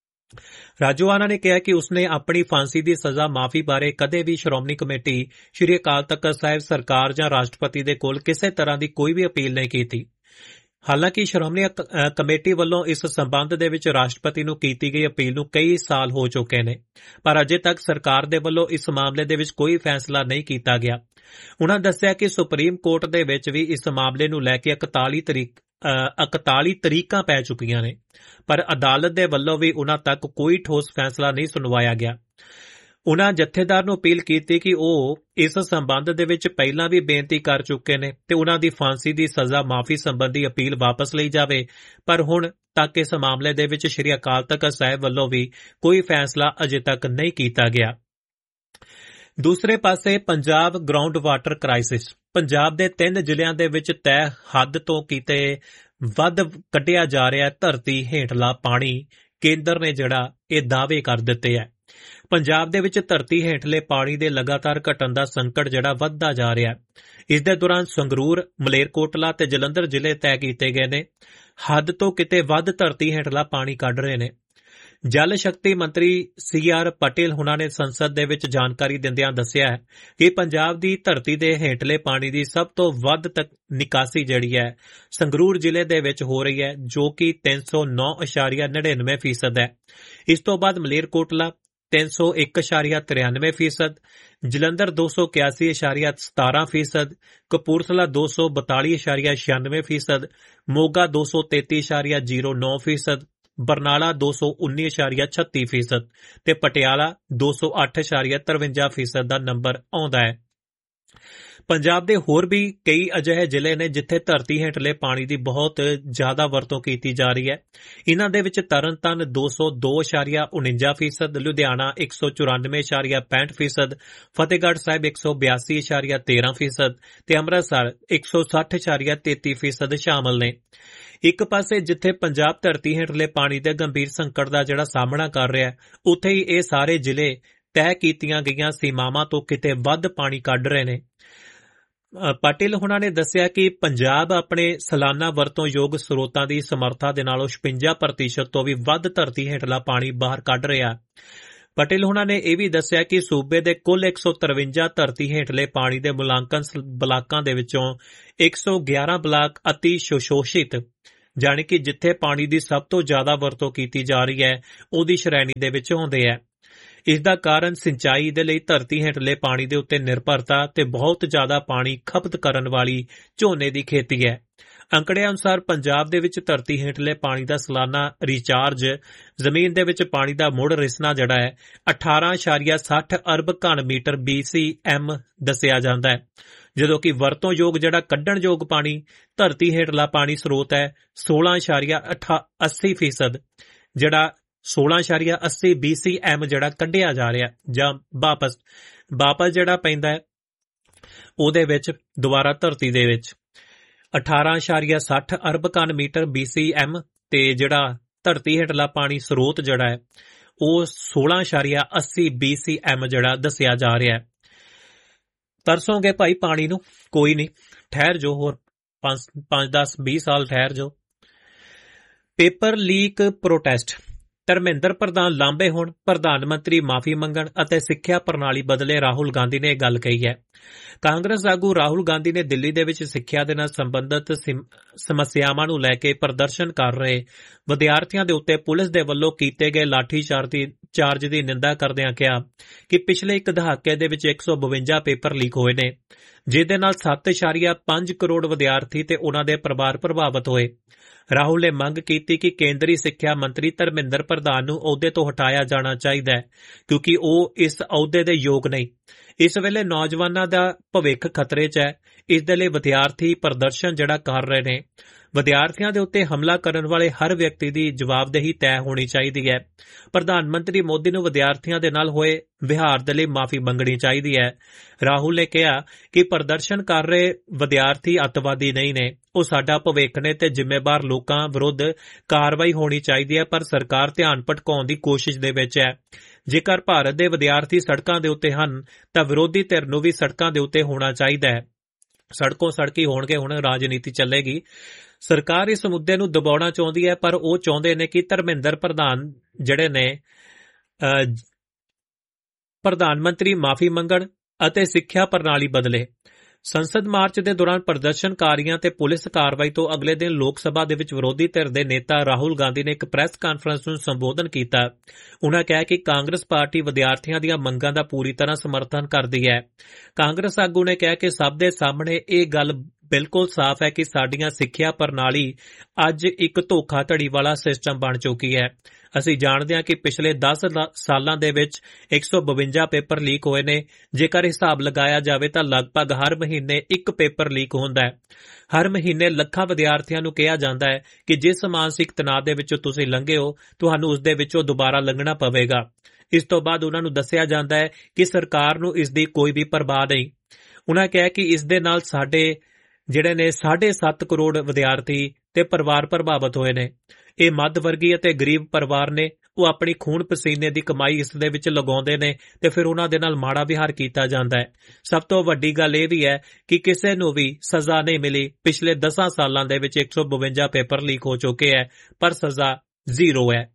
ਰਾਜੋਆਣਾ ਨੇ ਕਿਹਾ ਕਿ ਉਸਨੇ ਆਪਣੀ ਫਾਂਸੀ ਦੀ ਸਜ਼ਾ ਮਾਫੀ ਬਾਰੇ ਕਦੇ ਵੀ ਸ਼੍ਰੋਮਣੀ ਕਮੇਟੀ, ਸ਼੍ਰੀ ਅਕਾਲ ਤਖ਼ਤ ਸਾਹਿਬ ਸਰਕਾਰ ਜਾਂ ਰਾਸ਼ਟਰਪਤੀ ਦੇ ਕੋਲ ਕਿਸੇ ਤਰ੍ਹਾਂ ਦੀ ਕੋਈ ਵੀ ਅਪੀਲ ਨਹੀਂ ਕੀਤੀ। ਹਾਲਾਂਕਿ ਸ਼੍ਰੋਮਣੀ ਕਮੇਟੀ ਵੱਲੋਂ ਇਸ ਸੰਬੰਧ ਦੇ ਵਿੱਚ ਰਾਸ਼ਟਰਪਤੀ ਨੂੰ ਕੀਤੀ ਗਈ ਅਪੀਲ ਨੂੰ ਕਈ ਸਾਲ ਹੋ ਚੁੱਕੇ ਨੇ, ਪਰ ਅਜੇ ਤੱਕ ਸਰਕਾਰ ਦੇ ਵੱਲੋਂ ਇਸ ਮਾਮਲੇ ਦੇ ਵਿੱਚ ਕੋਈ ਫੈਸਲਾ ਨਹੀਂ ਕੀਤਾ ਗਿਆ। ਉਨ੍ਹਾਂ ਦੱਸਿਆ ਕਿ ਸੁਪਰੀਮ ਕੋਰਟ ਦੇ ਵਿੱਚ ਵੀ ਇਸ ਮਾਮਲੇ ਨੂੰ ਲੈ ਕੇ 41 ਤਰੀਕਾਂ ਪੈ ਚੁੱਕੀਆਂ ਨੇ, ਪਰ ਅਦਾਲਤ ਦੇ ਵੱਲੋਂ ਵੀ ਉਨ੍ਹਾਂ ਤੱਕ ਕੋਈ ਠੋਸ ਫੈਸਲਾ ਨਹੀਂ ਸੁਣਵਾਇਆ ਗਿਆ। ਉਨ੍ਹਾਂ ਜਥੇਦਾਰ ਨੂੰ ਅਪੀਲ ਕੀਤੀ ਕਿ ਉਹ ਇਸ ਸੰਬੰਧ ਦੇ ਵਿੱਚ ਪਹਿਲਾਂ ਵੀ ਬੇਨਤੀ ਕਰ ਚੁੱਕੇ ਨੇ ਤੇ ਉਨ੍ਹਾਂ ਦੀ ਫਾਂਸੀ ਦੀ ਸਜ਼ਾ ਮਾਫੀ ਸੰਬੰਧੀ ਅਪੀਲ ਵਾਪਸ ਲਈ ਜਾਵੇ, ਪਰ ਹੁਣ ਤੱਕ ਇਸ ਮਾਮਲੇ ਦੇ ਵਿੱਚ ਸ਼੍ਰੀ ਅਕਾਲ ਤਖ਼ਤ ਸਾਹਿਬ ਵੱਲੋਂ ਵੀ ਕੋਈ ਫੈਸਲਾ ਅਜੇ ਤੱਕ ਨਹੀਂ ਕੀਤਾ ਗਿਆ। ਦੂਸਰੇ ਪਾਸੇ Punjab ground water crisis, Punjab ਦੇ 3 ਜ਼ਿਲ੍ਹਿਆਂ ਦੇ ਵਿੱਚ ਤੈਅ ਹੱਦ ਤੋਂ ਕਿਤੇ ਵੱਧ ਕੱਢਿਆ ਜਾ ਰਿਹਾ ਧਰਤੀ ਹੇਠਲਾ ਪਾਣੀ। ਕੇਂਦਰ ਨੇ ਜਿਹੜਾ ਇਹ ਦਾਅਵੇ ਕਰ ਦਿੱਤੇ ਹੈ। ਪੰਜਾਬ ਦੇ ਵਿੱਚ ਧਰਤੀ ਹੇਠਲੇ ਪਾਣੀ ਦੇ ਲਗਾਤਾਰ ਘਟਣ ਦਾ ਸੰਕਟ ਜਿਹੜਾ ਵੱਧਦਾ ਜਾ ਰਿਹਾ। ਇਸ ਦੇ ਦੌਰਾਨ ਸੰਗਰੂਰ, ਮਲੇਰਕੋਟਲਾ ਤੇ ਜਲੰਧਰ ਜ਼ਿਲ੍ਹੇ ਤੈਅ ਕੀਤੇ ਗਏ ਨੇ। ਹੱਦ ਤੋਂ ਕਿਤੇ ਵੱਧ ਧਰਤੀ ਹੇਠਲਾ ਪਾਣੀ ਕੱਢ ਰਹੇ ਨੇ। ਜਲ ਸ਼ਕਤੀ ਮੰਤਰੀ CR ਪਟੇਲ ਹੁਣਾਂ ਨੇ ਸੰਸਦ ਦੇ ਵਿੱਚ ਜਾਣਕਾਰੀ ਦਿੰਦਿਆਂ ਦੱਸਿਆ ਹੈ ਕਿ ਪੰਜਾਬ ਦੀ ਧਰਤੀ ਦੇ ਹੇਠਲੇ ਪਾਣੀ ਦੀ ਸਭ ਤੋਂ ਵੱਧ ਨਿਕਾਸੀ ਜਿਹੜੀ ਹੈ ਸੰਗਰੂਰ ਜ਼ਿਲ੍ਹੇ ਦੇ ਵਿੱਚ ਹੋ ਰਹੀ ਹੈ, ਜੋ ਕਿ 309.99% ਹੈ। ਇਸ ਤੋਂ ਬਾਅਦ ਮਲੇਰਕੋਟਲਾ 301.93%, ਜਲੰਧਰ 281.17%, ਕਪੂਰਥਲਾ 242.96%, ਮੋਗਾ 233.09%, ਬਰਨਾਲਾ 219.36% ਤੇ ਪਟਿਆਲਾ 208.53% ਦਾ ਨੰਬਰ ਆਉਂਦਾ ਹੈ। ਪੰਜਾਬ ਦੇ ਹੋਰ ਵੀ ਕਈ ਅਜਿਹੇ ਜ਼ਿਲ੍ਹੇ ਨੇ ਜਿੱਥੇ ਧਰਤੀ ਹੇਠਲੇ ਪਾਣੀ ਦੀ ਬਹੁਤ ਜ਼ਿਆਦਾ ਵਰਤੋਂ ਕੀਤੀ ਜਾ ਰਹੀ ਹੈ। ਇਨ੍ਹਾਂ ਦੇ ਵਿੱਚ ਤਰਨਤਾਰਨ 202.49%, ਲੁਧਿਆਣਾ 194.65%, ਫਤਿਹਗੜ੍ਹ ਸਾਹਿਬ 182.13% ਤੇ ਅੰਮ੍ਰਿਤਸਰ 160.33% ਸ਼ਾਮਲ ਨੇ। ਇੱਕ ਪਾਸੇ ਜਿੱਥੇ ਪੰਜਾਬ ਧਰਤੀ ਹੇਠਲੇ ਪਾਣੀ ਦੇ ਗੰਭੀਰ ਸੰਕਟ ਦਾ ਜਿਹੜਾ ਸਾਹਮਣਾ ਕਰ ਰਿਹਾ ਹੈ, ਉੱਥੇ ਹੀ ਇਹ ਸਾਰੇ ਜ਼ਿਲ੍ਹੇ ਤੈਅ ਕੀਤੀਆਂ ਗਈਆਂ ਸੀਮਾਵਾਂ ਤੋਂ ਕਿਤੇ ਵੱਧ ਪਾਣੀ ਕੱਢ ਰਹੇ ਨੇ। ਪਾਟਿਲ ਹੁਣਾਂ ਨੇ ਦੱਸਿਆ ਕਿ ਪੰਜਾਬ ਆਪਣੇ ਸਾਲਾਨਾ ਵਰਤੋਂਯੋਗ ਸਰੋਤਾਂ ਦੀ ਸਮਰੱਥਾ ਦੇ ਨਾਲੋਂ 56% ਤੋਂ ਵੀ ਵੱਧ ਧਰਤੀ ਹੇਠਲਾ ਪਾਣੀ ਬਾਹਰ ਕੱਢ ਰਿਹਾ। ਪਟੇਲ ਹੋਣਾ ਨੇ ਇਹ ਵੀ ਦੱਸਿਆ ਕਿ ਸੂਬੇ ਦੇ ਕੁੱਲ 153 ਧਰਤੀ ਹੇਠਲੇ ਪਾਣੀ ਦੇ ਮੁਲਾਂਕਣ ਬਲਾਕਾਂ ਦੇ ਵਿੱਚੋਂ 111 ਬਲਾਕ ਅਤੀ ਸ਼ੋਸ਼ਿਤ ਜਾਣੀ ਕਿ ਜਿੱਥੇ ਪਾਣੀ ਦੀ ਸਭ ਤੋਂ ਜ਼ਿਆਦਾ ਵਰਤੋਂ ਕੀਤੀ ਜਾ ਰਹੀ ਹੈ ਉਹਦੀ ਸ਼੍ਰੇਣੀ ਦੇ ਵਿੱਚ ਆਉਂਦੇ ਹੈ। ਇਸ ਦਾ ਕਾਰਨ ਸਿੰਚਾਈ ਦੇ ਲਈ ਧਰਤੀ ਹੇਠਲੇ ਪਾਣੀ ਦੇ ਉੱਤੇ ਨਿਰਭਰਤਾ ਤੇ ਬਹੁਤ ਜ਼ਿਆਦਾ ਪਾਣੀ ਖਪਤ ਕਰਨ ਵਾਲੀ ਝੋਨੇ ਦੀ ਖੇਤੀ ਹੈ। ਅੰਕੜਿਆਂ ਅਨੁਸਾਰ ਪੰਜਾਬ ਦੇ ਵਿੱਚ ਧਰਤੀ ਹੇਠਲੇ ਪਾਣੀ ਦਾ ਸਾਲਾਨਾ ਰੀਚਾਰਜ ਜ਼ਮੀਨ ਦੇ ਵਿੱਚ ਪਾਣੀ ਦਾ ਮੁੜ ਰਿਸਣਾ ਜਿਹੜਾ ਹੈ 18.60 ਅਰਬ ਘਣ ਮੀਟਰ BCM ਦੱਸਿਆ ਜਾਂਦਾ ਹੈ, ਜਦੋਂ ਕਿ ਵਰਤੋਂਯੋਗ ਜਿਹੜਾ ਕੱਢਣਯੋਗ ਪਾਣੀ ਧਰਤੀ ਹੇਠਲਾ ਪਾਣੀ ਸਰੋਤ ਹੈ 16.80% ਜਿਹੜਾ 16.80 BCM ਜਿਹੜਾ ਕੱਢਿਆ ਜਾ ਰਿਹਾ ਜਾਂ ਵਾਪਸ ਜਿਹੜਾ ਪੈਂਦਾ ਹੈ ਉਹਦੇ ਵਿੱਚ ਦੁਬਾਰਾ ਧਰਤੀ ਦੇ ਵਿੱਚ 18.60 ਅਰਬ ਘਨ ਮੀਟਰ BCM ਤੇ ਜਿਹੜਾ ਧਰਤੀ ਹੇਠਲਾ ਪਾਣੀ ਸਰੋਤ ਜਿਹੜਾ ਹੈ ਉਹ 16.80 BCM ਜਿਹੜਾ ਦੱਸਿਆ ਜਾ ਰਿਹਾ ਹੈ। ਤਰਸੋਂਗੇ ਭਾਈ ਪਾਣੀ ਨੂੰ, ਕੋਈ ਨਹੀਂ, ਠਹਿਰ ਜੋ, ਹੋਰ 5-10-20 ਸਾਲ ਠਹਿਰ ਜੋ। ਪੇਪਰ ਲੀਕ ਪ੍ਰੋਟੈਸਟ, ਧਰਮਿੰਦਰ ਪ੍ਰਧਾਨ ਲਾਂਭੇ ਹੋਣ, ਪ੍ਰਧਾਨ ਮੰਤਰੀ ਮਾਫੀ ਮੰਗਣ ਅਤੇ ਸਿੱਖਿਆ ਪ੍ਰਣਾਲੀ ਬਦਲੇ, ਰਾਹੁਲ ਗਾਂਧੀ ਨੇ ਇਹ ਗੱਲ ਕਹੀ ਹੈ। ਕਾਂਗਰਸ ਆਗੂ ਰਾਹੁਲ ਗਾਂਧੀ ਨੇ ਦਿੱਲੀ ਦੇ ਵਿੱਚ ਸਿੱਖਿਆ ਦੇ ਨਾਲ ਸੰਬੰਧਿਤ ਸਮੱਸਿਆਵਾਂ ਨੂੰ ਲੈ ਕੇ ਪ੍ਰਦਰਸ਼ਨ ਕਰ ਰਹੇ ਵਿਦਿਆਰਥੀਆਂ ਦੇ ਉੱਤੇ ਪੁਲਿਸ ਦੇ ਵੱਲੋਂ ਕੀਤੇ ਗਏ ਲਾਠੀਚਾਰਜ ਦੀ ਨਿੰਦਾ ਕਰਦਿਆਂ ਕਿਹਾ ਕਿ ਪਿਛਲੇ ਇੱਕ ਦਹਾਕੇ ਦੇ ਵਿੱਚ 152 ਪੇਪਰ ਲੀਕ ਹੋਏ ਨੇ, ਜਿਹਦੇ ਨਾਲ 7.5 ਕਰੋੜ ਵਿਦਿਆਰਥੀ ਤੇ ਉਨ੍ਹਾਂ ਦੇ ਪਰਿਵਾਰ ਪ੍ਰਭਾਵਿਤ ਹੋਏ। ਰਾਹੁਲ ਨੇ ਮੰਗ ਕੀਤੀ ਕਿ ਕੇਂਦਰੀ ਸਿੱਖਿਆ ਮੰਤਰੀ ਧਰਮਿੰਦਰ ਪ੍ਰਧਾਨ ਨੂੰ ਅਹੁਦੇ ਤੋਂ ਹਟਾਇਆ ਜਾਣਾ ਚਾਹੀਦਾ ਹੈ ਕਿਉਂਕਿ ਉਹ ਇਸ ਅਹੁਦੇ ਦੇ ਯੋਗ ਨਹੀਂ। ਇਸ ਵੇਲੇ ਨੌਜਵਾਨਾਂ ਦਾ ਭਵਿੱਖ ਖਤਰੇ 'ਚ ਹੈ। ਇਸ ਦੇ ਲਈ ਵਿਦਿਆਰਥੀ ਪ੍ਰਦਰਸ਼ਨ ਜਿਹੜਾ ਕਰ ਰਹੇ ਨੇ। ਵਿਦਿਆਰਥੀਆਂ ਦੇ ਉੱਤੇ ਹਮਲਾ ਕਰਨ ਵਾਲੇ ਹਰ ਵਿਅਕਤੀ ਦੀ ਜਵਾਬਦੇਹੀ ਤੈਅ ਹੋਣੀ ਚਾਹੀਦੀ ਹੈ। ਪ੍ਰਧਾਨ ਮੰਤਰੀ ਮੋਦੀ ਨੂੰ ਵਿਦਿਆਰਥੀਆਂ ਦੇ ਨਾਲ ਹੋਏ ਵਿਹਾਰ ਦੇ ਲਈ ਮਾਫੀ ਮੰਗਣੀ ਚਾਹੀਦੀ ਹੈ। ਰਾਹੁਲ ਨੇ ਕਿਹਾ ਕਿ ਪ੍ਰਦਰਸ਼ਨ ਕਰ ਰਹੇ ਵਿਦਿਆਰਥੀ ਅੱਤਵਾਦੀ ਨਹੀਂ ਨੇ, ਉਹ ਸਾਡਾ ਭਵਿੱਖ ਨੇ ਤੇ ਜ਼ਿੰਮੇਵਾਰ ਲੋਕਾਂ ਵਿਰੁੱਧ ਕਾਰਵਾਈ ਹੋਣੀ ਚਾਹੀਦੀ ਹੈ, ਪਰ ਸਰਕਾਰ ਧਿਆਨ ਭਟਕਾਉਣ ਦੀ ਕੋਸ਼ਿਸ਼ ਦੇ ਵਿੱਚ ਹੈ। ਜੇਕਰ ਭਾਰਤ ਦੇ ਵਿਦਿਆਰਥੀ ਸੜਕਾਂ ਦੇ ਉੱਤੇ ਹਨ ਤਾਂ ਵਿਰੋਧੀ ਧਿਰ ਨੂੰ ਵੀ ਸੜਕਾਂ ਦੇ ਉੱਤੇ ਹੋਣਾ ਚਾਹੀਦਾ ਹੈ। ਸੜਕੋਂ ਸੜਕੀ ਹੋਣਗੇ, ਹੁਣ ਰਾਜਨੀਤੀ ਚੱਲੇਗੀ। ਸਰਕਾਰ ਇਸ ਮੁੱਦੇ ਨੂੰ ਦਬਾਉਣਾ ਚਾਹੁੰਦੀ ਹੈ, ਪਰ ਉਹ ਚਾਹੁੰਦੇ ਨੇ ਕਿ ਧਰਮਿੰਦਰ ਪ੍ਰਧਾਨ ਜਿਹੜੇ ਨੇ ਪ੍ਰਧਾਨ ਮੰਤਰੀ ਮਾਫੀ ਮੰਗਣ ਅਤੇ ਸਿੱਖਿਆ ਪ੍ਰਣਾਲੀ ਬਦਲੇ। ਸੰਸਦ ਮਾਰਚ ਦੇ ਦੌਰਾਨ ਪ੍ਰਦਰਸ਼ਨਕਾਰੀਆਂ ਤੇ ਪੁਲਿਸ ਕਾਰਵਾਈ ਤੋਂ ਅਗਲੇ ਦਿਨ ਲੋਕ ਸਭਾ ਦੇ ਵਿੱਚ ਵਿਰੋਧੀ ਧਿਰ ਦੇ ਨੇਤਾ ਰਾਹੁਲ ਗਾਂਧੀ ਨੇ ਇੱਕ ਪ੍ਰੈਸ ਕਾਨਫਰੰਸ ਨੂੰ ਸੰਬੋਧਨ ਕੀਤਾ। ਉਨ੍ਹਾਂ ਕਿਹਾ ਕਿ ਕਾਂਗਰਸ ਪਾਰਟੀ ਵਿਦਿਆਰਥੀਆਂ ਦੀਆਂ ਮੰਗਾਂ ਦਾ ਪੂਰੀ ਤਰ੍ਹਾਂ ਸਮਰਥਨ ਕਰਦੀ ਹੈ। ਕਾਂਗਰਸ ਆਗੂ ਨੇ ਕਿਹਾ ਕਿ ਸਭ ਦੇ ਸਾਹਮਣੇ ਇਹ ਗੱਲ ਬਿਲਕੁਲ ਸਾਫ਼ ਹੈ ਕਿ ਸਾਡੀਆਂ ਸਿੱਖਿਆ ਪ੍ਰਣਾਲੀ ਅੱਜ ਇੱਕ ਧੋਖਾਧੜੀ ਵਾਲਾ ਸਿਸਟਮ ਬਣ ਚੁੱਕੀ ਹੈ। ਅਸੀਂ ਜਾਣਦੇ ਹਾਂ ਕਿ ਪਿਛਲੇ 10 ਸਾਲਾਂ ਦੇ ਵਿੱਚ 152 ਪੇਪਰ ਲੀਕ ਹੋਏ ਨੇ। ਜੇਕਰ ਹਿਸਾਬ ਲਗਾਇਆ ਜਾਵੇ ਤਾਂ ਲਗਭਗ ਹਰ ਮਹੀਨੇ ਇੱਕ ਪੇਪਰ ਲੀਕ ਹੁੰਦਾ ਹੈ। ਹਰ ਮਹੀਨੇ ਲੱਖਾਂ ਵਿਦਿਆਰਥੀਆਂ ਨੂੰ ਕਿਹਾ ਜਾਂਦਾ ਹੈ ਕਿ ਜਿਸ ਮਾਨਸਿਕ ਤਣਾਅ ਦੇ ਵਿੱਚੋਂ ਤੁਸੀਂ ਲੰਘੇ ਹੋ, ਤੁਹਾਨੂੰ ਉਸ ਦੇ ਵਿੱਚੋਂ ਦੁਬਾਰਾ ਲੰਘਣਾ ਪਵੇਗਾ। ਇਸ ਤੋਂ ਬਾਅਦ ਉਹਨਾਂ ਨੂੰ ਦੱਸਿਆ ਜਾਂਦਾ ਹੈ ਕਿ ਸਰਕਾਰ ਨੂੰ ਇਸ ਦੀ ਕੋਈ ਵੀ ਪਰਵਾਹ ਨਹੀਂ। ਉਹਨਾਂ ਕਿਹਾ ਕਿ ਇਸ ਦੇ ਨਾਲ ਸਾਡੇ ਜਿਹੜੇ ਨੇ 7.5 ਕਰੋੜ ਵਿਦਿਆਰਥੀ ਤੇ ਪਰਿਵਾਰ ਪ੍ਰਭਾਵਿਤ ਹੋਏ ਨੇ। ਇਹ ਮੱਧ ਵਰਗੀ ਅਤੇ ਗਰੀਬ ਪਰਿਵਾਰ ਨੇ, ਉਹ ਆਪਣੀ ਖੂਨ ਪਸੀਨੇ ਦੀ ਕਮਾਈ ਇਸ ਦੇ ਵਿੱਚ ਲਗਾਉਂਦੇ ਨੇ ਤੇ ਫਿਰ ਉਹਨਾਂ ਦੇ ਨਾਲ ਮਾੜਾ ਵਿਹਾਰ ਕੀਤਾ ਜਾਂਦਾ ਹੈ। ਸਭ ਤੋਂ ਵੱਡੀ ਗੱਲ ਇਹ ਵੀ ਹੈ ਕਿ ਕਿਸੇ ਨੂੰ ਵੀ ਸਜ਼ਾ ਨਹੀਂ ਮਿਲੀ। ਪਿਛਲੇ 10 ਸਾਲਾਂ ਦੇ ਵਿੱਚ 152 ਪੇਪਰ ਲੀਕ ਹੋ ਚੁੱਕੇ ਹੈ, ਪਰ ਸਜ਼ਾ ਜ਼ੀਰੋ ਹੈ।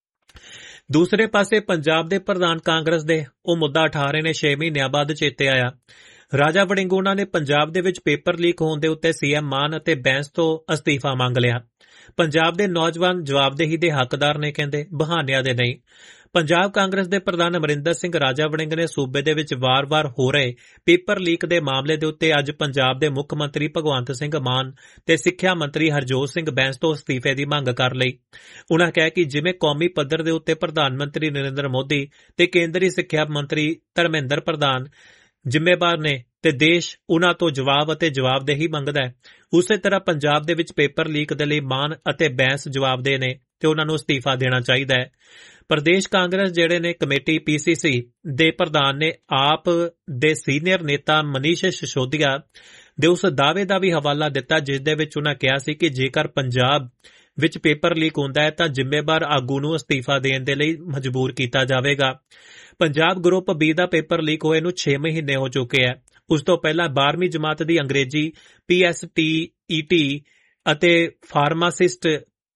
ਦੂਸਰੇ ਪਾਸੇ ਪੰਜਾਬ ਦੇ ਪ੍ਰਧਾਨ ਕਾਂਗਰਸ ਦੇ ਉਹ ਮੁੱਦਾ ਉਠਾ ਰਹੇ ਨੇ। 6 ਮਹੀਨਿਆਂ ਬਾਅਦ ਚੇਤੇ ਆਇਆ। ਰਾਜਾ ਵੜਿੰਗ ਉਹਨਾਂ ਨੇ ਪੰਜਾਬ ਦੇ ਵਿੱਚ ਪੇਪਰ ਲੀਕ ਹੋਣ ਦੇ ਉੱਤੇ ਸੀਐਮ ਮਾਨ ਅਤੇ ਬੈਂਸ ਤੋਂ ਅਸਤੀਫਾ ਮੰਗ ਲਿਆ। ਪੰਜਾਬ ਦੇ ਨੌਜਵਾਨ ਜਵਾਬਦੇਹੀ ਦੇ ਹੱਕਦਾਰ ਨੇ, ਕਹਿੰਦੇ, ਬਹਾਨਿਆਂ ਦੇ ਨਹੀਂ। ਪੰਜਾਬ ਕਾਂਗਰਸ ਦੇ ਪ੍ਰਧਾਨ ਅਮਰਿੰਦਰ ਸਿੰਘ ਰਾਜਾ ਵੜਿੰਗ ਨੇ ਸੂਬੇ ਦੇ ਵਿੱਚ ਵਾਰ-ਵਾਰ ਹੋ ਰਹੇ ਪੇਪਰ ਲੀਕ ਦੇ ਮਾਮਲੇ ਦੇ ਉੱਤੇ ਅੱਜ ਪੰਜਾਬ ਦੇ ਮੁੱਖ ਮੰਤਰੀ ਭਗਵੰਤ ਸਿੰਘ ਮਾਨ ਤੇ ਸਿੱਖਿਆ ਮੰਤਰੀ ਹਰਜੋਤ ਸਿੰਘ ਬੈਂਸ ਤੋਂ ਅਸਤੀਫੇ ਦੀ ਮੰਗ ਕਰ ਲਈ। ਉਨ੍ਹਾਂ ਕਿਹਾ ਕਿ ਜਿਵੇਂ ਕੌਮੀ ਪੱਧਰ ਦੇ ਉੱਤੇ ਪ੍ਰਧਾਨ ਮੰਤਰੀ ਨਰਿੰਦਰ ਮੋਦੀ ਤੇ ਕੇਂਦਰੀ ਸਿੱਖਿਆ ਮੰਤਰੀ ਧਰਮਿੰਦਰ ਪ੍ਰਧਾਨ ਜ਼ਿੰਮੇਵਾਰ ਨੇ ਤੇ ਦੇਸ਼ ਉਨ੍ਹਾਂ ਤੋਂ ਜਵਾਬ ਅਤੇ ਜਵਾਬਦੇਹੀ ਮੰਗਦਾ ਹੈ, ਉਸੇ ਤਰ੍ਹਾਂ ਪੰਜਾਬ ਦੇ ਵਿੱਚ ਪੇਪਰ ਲੀਕ ਦੇ ਲਈ ਮਾਨ ਅਤੇ ਬੈਂਸ ਜਵਾਬਦੇਹ ਨੇ ਤੇ ਉਨ੍ਹਾਂ ਨੂੰ ਅਸਤੀਫਾ ਦੇਣਾ ਚਾਹੀਦਾ ਹੈ। ਪ੍ਰਦੇਸ਼ ਕਾਂਗਰਸ ਜਿਹੜੇ ਨੇ ਕਮੇਟੀ PCC ਦੇ ਪ੍ਰਧਾਨ ਨੇ ਆਪ ਦੇ ਸੀਨੀਅਰ ਨੇਤਾ ਮਨੀਸ਼ ਸਿਸੋਦੀਆ ਦੇ ਉਸ ਦਾਅਵੇ ਦਾ ਵੀ ਹਵਾਲਾ ਦਿੱਤਾ, ਜਿਸ ਦੇ ਵਿੱਚ ਉਨ੍ਹਾਂ ਕਿਹਾ ਸੀ ਕਿ ਜੇਕਰ ਪੰਜਾਬ ਵਿੱਚ ਪੇਪਰ ਲੀਕ ਹੁੰਦਾ ਹੈ ਤਾਂ ਜ਼ਿੰਮੇਵਾਰ ਆਗੂ ਨੂੰ ਅਸਤੀਫਾ ਦੇਣ ਦੇ ਲਈ ਮਜਬੂਰ ਕੀਤਾ ਜਾਵੇਗਾ। ਪੰਜਾਬ ਗਰੁੱਪ B ਦਾ ਪੇਪਰ ਲੀਕ ਹੋਏ ਨੂੰ 6 ਮਹੀਨੇ ਹੋ ਚੁੱਕੇ ਹੈ। ਉਸ ਤੋਂ ਪਹਿਲਾਂ 12ਵੀਂ ਜਮਾਤ ਦੀ ਅੰਗਰੇਜ਼ੀ PSTET ਅਤੇ ਫਾਰਮਾਸਿਸਟ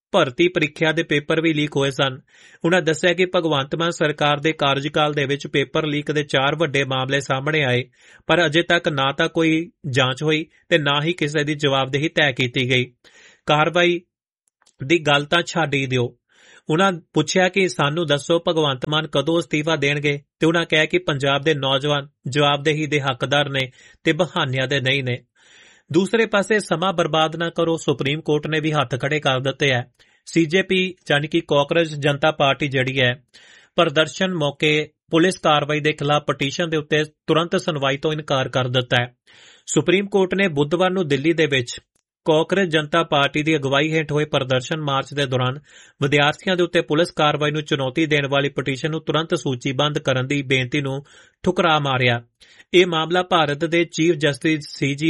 ਭਰਤੀ ਪ੍ਰੀਖਿਆ ਦੇ ਪੇਪਰ ਵੀ ਲੀਕ ਹੋਏ ਸਨ। ਉਨ੍ਹਾਂ ਦੱਸਿਆ ਕਿ ਭਗਵੰਤ ਮਾਨ ਸਰਕਾਰ ਦੇ ਕਾਰਜਕਾਲ ਦੇ ਵਿੱਚ ਪੇਪਰ ਲੀਕ ਦੇ 4 ਵੱਡੇ ਮਾਮਲੇ ਸਾਹਮਣੇ ਆਏ, ਪਰ ਅਜੇ ਤੱਕ ਨਾ ਤਾਂ ਕੋਈ ਜਾਂਚ ਹੋਈ ਤੇ ਨਾ ਹੀ ਕਿਸੇ ਦੀ ਜਵਾਬਦੇਹੀ ਤੈਅ ਕੀਤੀ ਗਈ। ਕਾਰਵਾਈ ਦੀ ਗੱਲ ਤਾਂ ਛੱਡ ਹੀ ਦਿਓ। ਉਨ੍ਹਾਂ ਪੁੱਛਿਆ ਕਿ ਸਾਨੂੰ ਦੱਸੋ ਭਗਵੰਤ ਮਾਨ ਕਦੋਂ ਅਸਤੀਫਾ ਦੇਣਗੇ, ਤੇ ਉਨ੍ਹਾਂ ਕਿਹਾ ਕਿ ਪੰਜਾਬ ਦੇ ਨੌਜਵਾਨ ਜਵਾਬਦੇਹੀ ਦੇ ਹੱਕਦਾਰ ਨੇ ਤੇ ਬਹਾਨਿਆਂ ਦੇ ਨਹੀਂ ਨੇ। ਦੂਸਰੇ ਪਾਸੇ ਸਮਾਂ ਬਰਬਾਦ ਨਾ ਕਰੋ, ਸੁਪਰੀਮ ਕੋਰਟ ਨੇ ਵੀ ਹੱਥ ਖੜੇ ਕਰ ਦਿੱਤੇ ਹੈ। ਸੀਜੇਪੀ ਯਾਨੀ ਕਿ ਕਾਂਗਰਸ ਜਨਤਾ ਪਾਰਟੀ ਜਿਹੜੀ ਹੈ, ਪ੍ਰਦਰਸ਼ਨ ਮੌਕੇ ਪੁਲਿਸ ਕਾਰਵਾਈ ਦੇ ਖਿਲਾਫ ਪਟੀਸ਼ਨ ਦੇ ਉੱਤੇ ਤੁਰੰਤ ਸੁਣਵਾਈ ਤੋਂ ਇਨਕਾਰ ਕਰ ਦਿੱਤਾ ਹੈ। ਸੁਪਰੀਮ ਕੋਰਟ ਨੇ ਬੁੱਧਵਾਰ ਨੂੰ ਦਿੱਲੀ ਦੇ ਵਿੱਚ ਕਾਂਗਰਸ ਜਨਤਾ ਪਾਰਟੀ ਦੀ ਅਗਵਾਈ ਹੇਠ ਹੋਏ ਪ੍ਰਦਰਸ਼ਨ ਮਾਰਚ ਦੇ ਦੌਰਾਨ ਵਿਦਿਆਰਥੀਆਂ ਦੇ ਉੱਤੇ ਪੁਲਿਸ ਕਾਰਵਾਈ ਨੂੰ ਚੁਣੌਤੀ ਦੇਣ ਵਾਲੀ ਪਟੀਸ਼ਨ ਨੂੰ ਤੁਰੰਤ ਸੂਚੀਬੱਧ ਕਰਨ ਦੀ ਬੇਨਤੀ ਨੂੰ ਠੁਕਰਾ ਮਾਰਿਆ। ਇਹ ਮਾਮਲਾ ਭਾਰਤ ਦੇ ਚੀਫ ਜਸਟਿਸ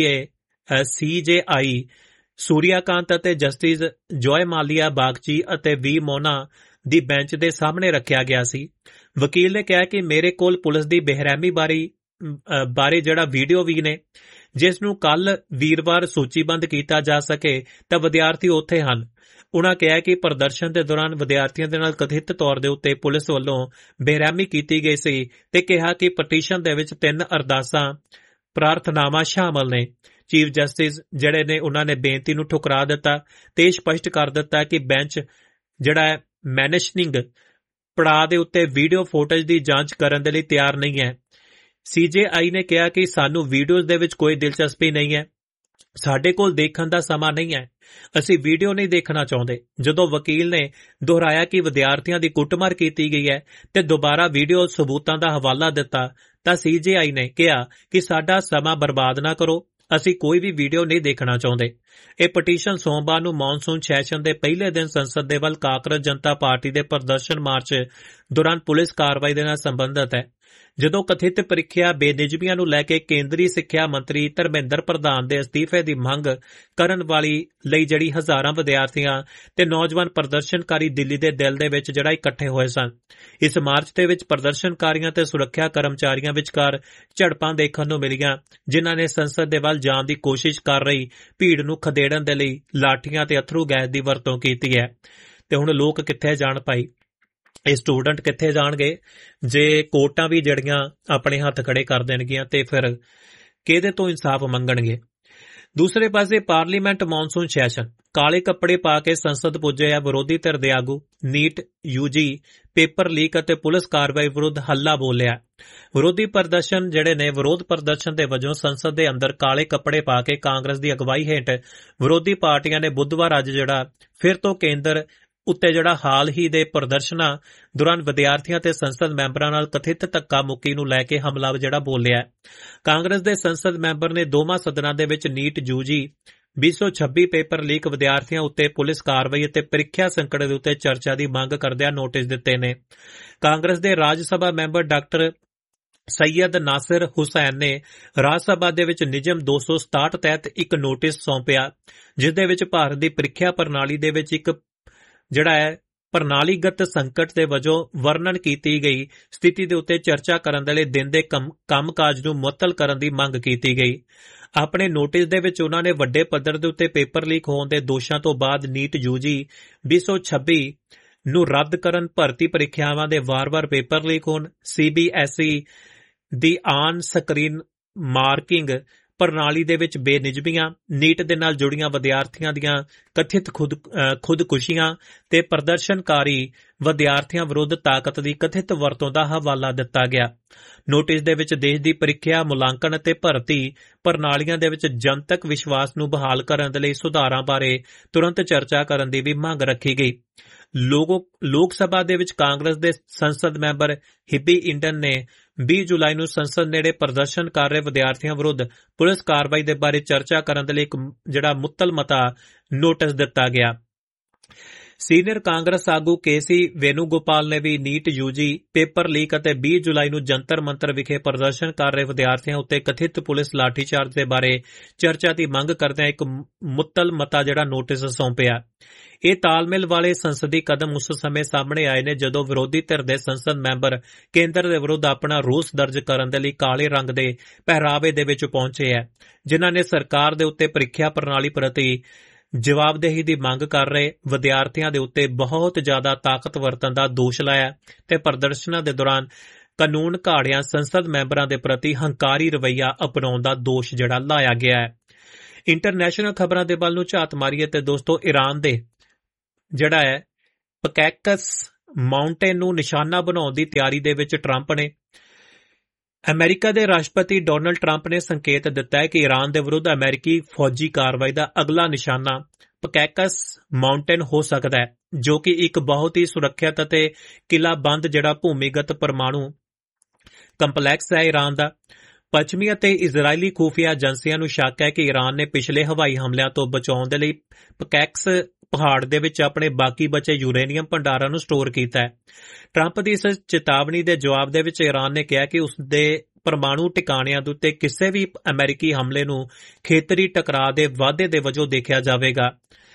CJI ਸੂਰਿਆਕਾਂਤ ਅਤੇ ਜਸਟਿਸ ਜੋਏ ਮਾਲੀਆ ਬਾਗਚੀ ਅਤੇ ਵੀ ਮੋਨਾ ਦੀ ਬੈਂਚ ਦੇ ਸਾਹਮਣੇ ਰੱਖਿਆ ਗਿਆ ਸੀ। ਵਕੀਲ ਨੇ ਕਿਹਾ ਕਿ ਮੇਰੇ ਕੋਲ ਪੁਲਿਸ ਦੀ ਬੇਰਹਿਮੀ ਬਾਰੇ ਜਿਹੜਾ ਵੀਡੀਓ ਵੀ ਨੇ, ਜਿਸ ਨੂੰ ਕੱਲ ਵੀਰਵਾਰ ਸੂਚੀਬੱਧ ਕੀਤਾ ਜਾ ਸਕੇ ਤਾਂ ਵਿਦਿਆਰਥੀ ਉੱਥੇ ਹਨ। ਉਨ੍ਹਾਂ ਕਿਹਾ ਕਿ ਪ੍ਰਦਰਸ਼ਨ ਦੇ ਦੌਰਾਨ ਵਿਦਿਆਰਥੀਆਂ ਦੇ ਨਾਲ ਕਥਿਤ ਤੌਰ ਦੇ ਉੱਤੇ ਪੁਲਿਸ ਵੱਲੋਂ ਬੇਰਹਿਮੀ ਕੀਤੀ ਗਈ ਸੀ ਤੇ ਕਿਹਾ ਕਿ ਪਟੀਸ਼ਨ ਦੇ ਵਿੱਚ 3 ਅਰਦਾਸਾਂ ਪ੍ਰਾਰਥਨਾਵਾਂ ਸ਼ਾਮਲ ਨੇ। ਚੀਫ ਜਸਟਿਸ ਜਿਹੜੇ ਨੇ ਉਹਨਾਂ ਨੇ ਬੇਨਤੀ ਨੂੰ ਠੁਕਰਾ ਦਿੱਤਾ ਤੇ ਸਪਸ਼ਟ ਕਰ ਦਿੱਤਾ ਕਿ ਬੈਂਚ ਜਿਹੜਾ ਹੈ ਮੈਨਸ਼ਨਿੰਗ ਪੜਾਅ ਦੇ ਉੱਤੇ ਵੀਡੀਓ ਫੁਟੇਜ ਦੀ ਜਾਂਚ ਕਰਨ ਦੇ ਲਈ ਤਿਆਰ ਨਹੀਂ ਹੈ। CJI ਨੇ ਕਿਹਾ ਕਿ ਸਾਨੂੰ ਵੀਡੀਓਜ਼ ਦੇ ਵਿੱਚ ਕੋਈ ਦਿਲਚਸਪੀ ਨਹੀਂ ਹੈ, ਸਾਡੇ ਕੋਲ ਦੇਖਣ ਦਾ ਸਮਾਂ ਨਹੀਂ ਹੈ, ਅਸੀਂ ਵੀਡੀਓ ਨਹੀਂ ਦੇਖਣਾ ਚਾਹੁੰਦੇ। ਜਦੋਂ ਵਕੀਲ ਨੇ ਦੁਹਰਾਇਆ ਕਿ ਵਿਦਿਆਰਥੀਆਂ ਦੀ ਕੁੱਟਮਾਰ ਕੀਤੀ ਗਈ ਹੈ ਤੇ ਦੁਬਾਰਾ ਵੀਡੀਓ ਸਬੂਤਾਂ ਦਾ ਹਵਾਲਾ ਦਿੱਤਾ ਤਾਂ CJI ਨੇ ਕਿਹਾ ਕਿ ਸਾਡਾ ਸਮਾਂ ਬਰਬਾਦ ਨਾ ਕਰੋ, ਅਸੀਂ ਕੋਈ ਵੀ ਵੀਡੀਓ ਨਹੀਂ ਦੇਖਣਾ ਚਾਹੁੰਦੇ। ਇਹ ਪਟੀਸ਼ਨ ਸੋਮਵਾਰ ਨੂੰ ਮੌਨਸੂਨ ਸੈਸ਼ਨ ਦੇ ਪਹਿਲੇ ਦਿਨ ਸੰਸਦ ਦੇ ਵੱਲ ਕਾਂਗਰਸ ਜਨਤਾ ਪਾਰਟੀ ਦੇ ਪ੍ਰਦਰਸ਼ਨ ਮਾਰਚ ਦੌਰਾਨ ਪੁਲਿਸ ਕਾਰਵਾਈ ਦੇ ਨਾਲ ਸੰਬੰਧਿਤ ਹੈ। ਜਦੋਂ ਕਥਿਤ ਪ੍ਰੀਖਿਆ ਬੇਨਿਯਮੀਆਂ ਨੂੰ ਲੈ ਕੇ ਕੇਂਦਰੀ ਸਿੱਖਿਆ ਮੰਤਰੀ ਧਰਮੇਂਦਰ ਪ੍ਰਧਾਨ ਦੇ ਅਸਤੀਫੇ ਦੀ ਮੰਗ ਕਰਨ ਵਾਲੀ ਲਈ ਜਿਹੜੀ ਹਜ਼ਾਰਾਂ ਵਿਦਿਆਰਥੀਆਂ ਤੇ ਨੌਜਵਾਨ ਪ੍ਰਦਰਸ਼ਨਕਾਰੀ ਦਿੱਲੀ ਦੇ ਦਿਲ ਦੇ ਵਿੱਚ ਜਿਹੜਾ ਇਕੱਠੇ ਹੋਏ ਸਨ। ਇਸ ਮਾਰਚ ਦੇ ਵਿੱਚ ਪ੍ਰਦਰਸ਼ਨਕਾਰੀਆਂ ਤੇ ਸੁਰੱਖਿਆ ਕਰਮਚਾਰੀਆਂ ਵਿਚਕਾਰ ਝੜਪਾਂ ਦੇਖਣ ਨੂੰ ਮਿਲੀਆਂ, ਜਿਨ੍ਹਾਂ ਨੇ ਸੰਸਦ ਦੇ ਵੱਲ ਜਾਣ ਦੀ ਕੋਸ਼ਿਸ਼ ਕਰ ਰਹੀ ਭੀੜ ਨੂੰ ਖਦੇੜਨ ਦੇ ਲਈ ਲਾਠੀਆਂ ਤੇ ਅਥਰੂ ਗੈਸ ਦੀ ਵਰਤੋਂ ਕੀਤੀ ਹੈ। ਤੇ ਹੁਣ ਲੋਕ ਕਿੱਥੇ ਜਾਣ ਭਾਈ? ਇਹ ਸਟੂਡੈਂਟ ਕਿੱਥੇ ਜਾਣਗੇ ਜੇ ਕੋਰਟਾਂ ਵੀ ਜਿਹੜੀਆਂ ਆਪਣੇ ਹੱਥ ਖੜੇ ਕਰ ਦੇਣਗੀਆਂ ਤੇ ਫਿਰ ਕਿਹਦੇ ਤੋਂ ਇਨਸਾਫ ਮੰਗਣਗੇ? ਦੂਸਰੇ ਪਾਸੇ ਪਾਰਲੀਮੈਂਟ ਮੌਨਸੂਨ ਸੈਸ਼ਨ, ਕਾਲੇ ਕੱਪੜੇ ਪਾ ਕੇ ਸੰਸਦ ਪੁੱਜੇ ਆ ਵਿਰੋਧੀ ਧਿਰ ਦੇ ਆਗੂ। ਨੀਟ UG ਪੇਪਰ ਲੀਕ ਅਤੇ ਪੁਲਿਸ ਕਾਰਵਾਈ ਵਿਰੁੱਧ ਹੱਲਾ ਬੋਲਿਆ। ਵਿਰੋਧੀ ਪ੍ਰਦਰਸ਼ਨ ਜਿਹੜੇ ਨੇ ਵਿਰੋਧ ਪ੍ਰਦਰਸ਼ਨ ਦੇ ਵਜੋਂ ਸੰਸਦ ਦੇ ਅੰਦਰ ਕਾਲੇ ਕੱਪੜੇ ਪਾ ਕੇ ਕਾਂਗਰਸ ਦੀ ਅਗਵਾਈ ਹੇਠ ਵਿਰੋਧੀ ਪਾਰਟੀਆਂ ਨੇ ਬੁੱਧਵਾਰ ਅੱਜ ਜਿਹੜਾ ਫਿਰ ਤੋਂ ਕੇਂਦਰ ਉੱਤੇ ਜਿਹੜਾ ਹਾਲ ਹੀ ਦੇ ਪ੍ਰਦਰਸ਼ਨਾਂ ਦੌਰਾਨ ਵਿਦਿਆਰਥੀਆਂ ਤੇ ਸੰਸਦ ਮੈਂਬਰਾਂ ਨਾਲ ਕਥਿਤ ਧੱਕਾ ਮੁੱਕੀ ਨੂੰ ਲੈ ਕੇ ਹਮਲਾ ਜਿਹੜਾ ਬੋਲਿਆ। ਕਾਂਗਰਸ ਦੇ ਸੰਸਦ ਮੈਂਬਰ ਨੇ ਦੋਵਾਂ ਸਦਨਾਂ ਦੇ ਵਿੱਚ ਨੀਟ UG 2026 ਪੇਪਰ ਲੀਕ ਵਿਦਿਆਰਥੀਆਂ ਉੱਤੇ ਪੁਲਿਸ ਕਾਰਵਾਈ ਅਤੇ ਪ੍ਰੀਖਿਆ ਸੰਕਟ ਦੇ ਉੱਤੇ ਚਰਚਾ ਦੀ ਮੰਗ ਕਰਦਿਆਂ ਨੋਟਿਸ ਦਿੱਤੇ ਨੇ। ਕਾਂਗਰਸ ਦੇ ਰਾਜ ਸਭਾ ਮੈਂਬਰ ਡਾਕਟਰ ਸੈਯਦ ਨਾਸਿਰ ਹੁਸੈਨ ਨੇ ਰਾਜ ਸਭਾ ਦੇ ਵਿੱਚ ਨਿਯਮ 267 ਤਹਿਤ ਇੱਕ ਨੋਟਿਸ ਸੌਂਪਿਆ, ਜਿਸ ਦੇ ਵਿੱਚ ਭਾਰਤ ਦੀ ਪ੍ਰੀਖਿਆ ਪ੍ਰਣਾਲੀ ਦੇ ਵਿੱਚ ਇੱਕ ਜਿਹੜਾ ਹੈ ਪ੍ਰਣਾਲੀਗਤ ਸੰਕਟ ਦੇ ਵਜੋਂ ਵਰਣਨ ਕੀਤੀ ਗਈ ਸਥਿਤੀ ਦੇ ਉੱਤੇ ਚਰਚਾ ਕਰਨ ਦੇ ਲਈ ਦਿਨ ਦੇ ਕੰਮਕਾਜ ਨੂੰ ਮੁਅੱਤਲ ਕਰਨ ਦੀ ਮੰਗ ਕੀਤੀ ਗਈ। ਆਪਣੇ ਨੋਟਿਸ ਦੇ ਵਿੱਚ ਉਹਨਾਂ ਨੇ ਵੱਡੇ ਪੱਧਰ ਦੇ ਉੱਤੇ ਪੇਪਰ ਲੀਕ ਹੋਣ ਦੇ ਦੋਸ਼ਾਂ ਤੋਂ ਬਾਅਦ ਨੀਟ UG 2026 ਨੂੰ ਰੱਦ ਕਰਨ, ਭਰਤੀ ਪ੍ਰੀਖਿਆਵਾਂ ਦੇ ਵਾਰ-ਵਾਰ ਪੇਪਰ ਲੀਕ ਹੋਣ, CBSE ਦੀ ਆਨ ਸਕਰੀਨ ਮਾਰਕਿੰਗ ਪ੍ਰਣਾਲੀ ਦੇ ਵਿੱਚ ਬੇਨਿਯਮੀਆਂ, ਨੀਟ ਦੇ ਨਾਲ ਜੁੜੀਆਂ ਵਿਦਿਆਰਥੀਆਂ ਦੀਆਂ ਕਥਿਤ ਖੁਦਕੁਸ਼ੀਆਂ ਤੇ ਪ੍ਰਦਰਸ਼ਨਕਾਰੀ ਵਿਦਿਆਰਥੀਆਂ ਵਿਰੁੱਧ ਤਾਕਤ ਦੀ ਕਥਿਤ ਵਰਤੋਂ ਦਾ ਹਵਾਲਾ ਦਿੱਤਾ ਗਿਆ। ਨੋਟਿਸ ਦੇ ਵਿੱਚ ਦੇਸ਼ ਦੀ ਪ੍ਰੀਖਿਆ, ਮੁਲਾਂਕਣ ਅਤੇ ਭਰਤੀ ਪ੍ਰਣਾਲੀਆਂ ਦੇ ਵਿੱਚ ਜਨਤਕ ਵਿਸ਼ਵਾਸ ਨੂੰ ਬਹਾਲ ਕਰਨ ਦੇ ਲਈ ਸੁਧਾਰਾਂ ਬਾਰੇ ਤੁਰੰਤ ਚਰਚਾ ਕਰਨ ਦੀ ਵੀ ਮੰਗ ਰੱਖੀ ਗਈ। ਲੋਕ ਸਭਾ ਦੇ ਵਿੱਚ ਕਾਂਗਰਸ ਦੇ ਸੰਸਦ ਮੈਂਬਰ ਹਿੱਬੀ ਇੰਡਨ ਨੇ 20 ਜੁਲਾਈ ਨੂੰ ਸੰਸਦ ਨੇੜੇ ਪ੍ਰਦਰਸ਼ਨ ਕਰ ਰਹੇ ਵਿਦਿਆਰਥੀਆਂ ਵਿਰੁੱਧ ਪੁਲਿਸ ਕਾਰਵਾਈ ਦੇ ਬਾਰੇ ਚਰਚਾ ਕਰਨ ਦੇ ਲਈ ਇੱਕ ਜਿਹੜਾ ਮੁੱਤਲ ਮਤਾ ਨੋਟਿਸ ਦਿੱਤਾ ਗਿਆ। ਸੀਨੀਅਰ ਕਾਂਗਰਸ ਆਗੂ KC ਵੇਨੂਗੋਪਾਲ ਨੇ ਵੀ ਨੀਟ UG ਪੇਪਰ ਲੀਕ ਅਤੇ 20 ਜੁਲਾਈ ਨੂੰ ਜੰਤਰ ਮੰਤਰ ਵਿਖੇ ਪ੍ਰਦਰਸ਼ਨ ਕਰ ਰਹੇ ਵਿਦਿਆਰਥੀਆਂ ਉੱਤੇ ਕਥਿਤ ਪੁਲਿਸ ਲਾਠੀਚਾਰਜ ਦੇ ਬਾਰੇ ਚਰਚਾ ਦੀ ਮੰਗ ਕਰਦਿਆਂ ਇੱਕ ਮੁੱਤਲ ਮਤਾ ਜਿਹੜਾ ਨੋਟਿਸ ਸੌਂਪਿਆ। ਇਹ ਤਾਲਮੇਲ ਵਾਲੇ ਸੰਸਦੀ ਕਦਮ ਉਸ ਸਮੇਂ ਸਾਹਮਣੇ ਆਏ ਨੇ ਜਦੋਂ ਵਿਰੋਧੀ ਧਿਰ ਦੇ ਸੰਸਦ ਮੈਂਬਰ ਕੇਂਦਰ ਦੇ ਵਿਰੁੱਧ ਆਪਣਾ ਰੋਸ ਦਰਜ ਕਰਨ ਦੇ ਲਈ ਕਾਲੇ ਰੰਗ ਦੇ ਪਹਿਰਾਵੇ ਦੇ ਵਿੱਚ ਪਹੁੰਚੇ ਹੈ, ਜਿਨ੍ਹਾਂ ਨੇ ਸਰਕਾਰ ਦੇ ਉੱਤੇ ਪ੍ਰੀਖਿਆ ਪ੍ਰਣਾਲੀ ਪ੍ਰਤੀ ਜਵਾਬਦੇਹੀ ਦੀ ਮੰਗ ਕਰ ਰਹੇ ਵਿਦਿਆਰਥੀਆਂ ਦੇ ਉੱਤੇ ਬਹੁਤ ਜ਼ਿਆਦਾ ਤਾਕਤ ਵਰਤਣ ਦਾ ਦੋਸ਼ ਲਾਇਆ ਤੇ ਪ੍ਰਦਰਸ਼ਨਾਂ ਦੇ ਦੌਰਾਨ ਕਾਨੂੰਨ ਘਾੜਿਆਂ ਸੰਸਦ ਮੈਂਬਰਾਂ ਦੇ ਪ੍ਰਤੀ ਹੰਕਾਰੀ ਰਵੱਈਆ ਅਪਣਾਉਣ ਦਾ ਦੋਸ਼ ਜਿਹੜਾ ਲਾਇਆ ਗਿਆ ਹੈ। ਇੰਟਰਨੈਸ਼ਨਲ ਖਬਰਾਂ ਦੇ ਵੱਲ ਨੂੰ ਝਾਤ ਮਾਰੀਏ ਤੇ ਦੋਸਤੋ, ਈਰਾਨ ਦੇ ਜਿਹੜਾ ਹੈ ਪਕੈਕਸ ਮਾਊਂਟੇਨ ਨੂੰ ਨਿਸ਼ਾਨਾ ਬਣਾਉਣ ਦੀ ਤਿਆਰੀ ਦੇ ਵਿੱਚ ਟਰੰਪ ਨੇ। ਅਮਰੀਕਾ ਦੇ ਰਾਸ਼ਟਰਪਤੀ ਡੋਨਲਡ ਟਰੰਪ ਨੇ ਸੰਕੇਤ ਦਿੱਤਾ ਹੈ ਕਿ ਈਰਾਨ ਦੇ ਵਿਰੁੱਧ ਅਮਰੀਕੀ ਫੌਜੀ ਕਾਰਵਾਈ ਦਾ ਅਗਲਾ ਨਿਸ਼ਾਨਾ ਪਕੈਕਸ ਮਾਊਂਟੇਨ ਹੋ ਸਕਦਾ ਹੈ, ਜੋ ਕਿ ਇੱਕ ਬਹੁਤ ਹੀ ਸੁਰੱਖਿਅਤ ਅਤੇ ਕਿਲ੍ਹਾਬੰਦ ਜਿਹੜਾ ਭੂਮੀਗਤ ਪਰਮਾਣੂ ਕੰਪਲੈਕਸ ਹੈ ਈਰਾਨ ਦਾ। ਪੱਛਮੀ ਅਤੇ ਇਜ਼ਰਾਈਲੀ ਖੂਫੀਆ ਏਜੰਸੀਆਂ ਨੂੰ ਸ਼ੱਕ ਹੈ ਕਿ ਈਰਾਨ ਨੇ ਪਿਛਲੇ ਹਵਾਈ ਹਮਲਿਆਂ ਤੋਂ ਬਚਾਉਣ ਦੇ ਲਈ ਪਕੈਕਸ ਪਹਾੜ ਦੇ ਵਿੱਚ ਆਪਣੇ ਬਾਕੀ ਬਚੇ ਯੂਰੇਨੀਅਮ ਭੰਡਾਰਾਂ ਨੂੰ ਸਟੋਰ ਕੀਤਾ ਹੈ। ਟਰੰਪ ਦੀ ਇਸ ਚੇਤਾਵਨੀ ਦੇ ਜਵਾਬ ਦੇ ਵਿੱਚ ਈਰਾਨ ਨੇ ਕਿਹਾ ਕਿ ਉਸ ਦੇ ਪਰਮਾਣੂ ਟਿਕਾਣਿਆਂ ਦੇ ਉੱਤੇ ਕਿਸੇ ਵੀ ਅਮਰੀਕੀ ਹਮਲੇ ਨੂੰ ਖੇਤਰੀ ਟਕਰਾਅ ਦੇ ਵਾਧੇ ਦੇ ਵਜੋਂ ਦੇਖਿਆ ਜਾਵੇਗਾ।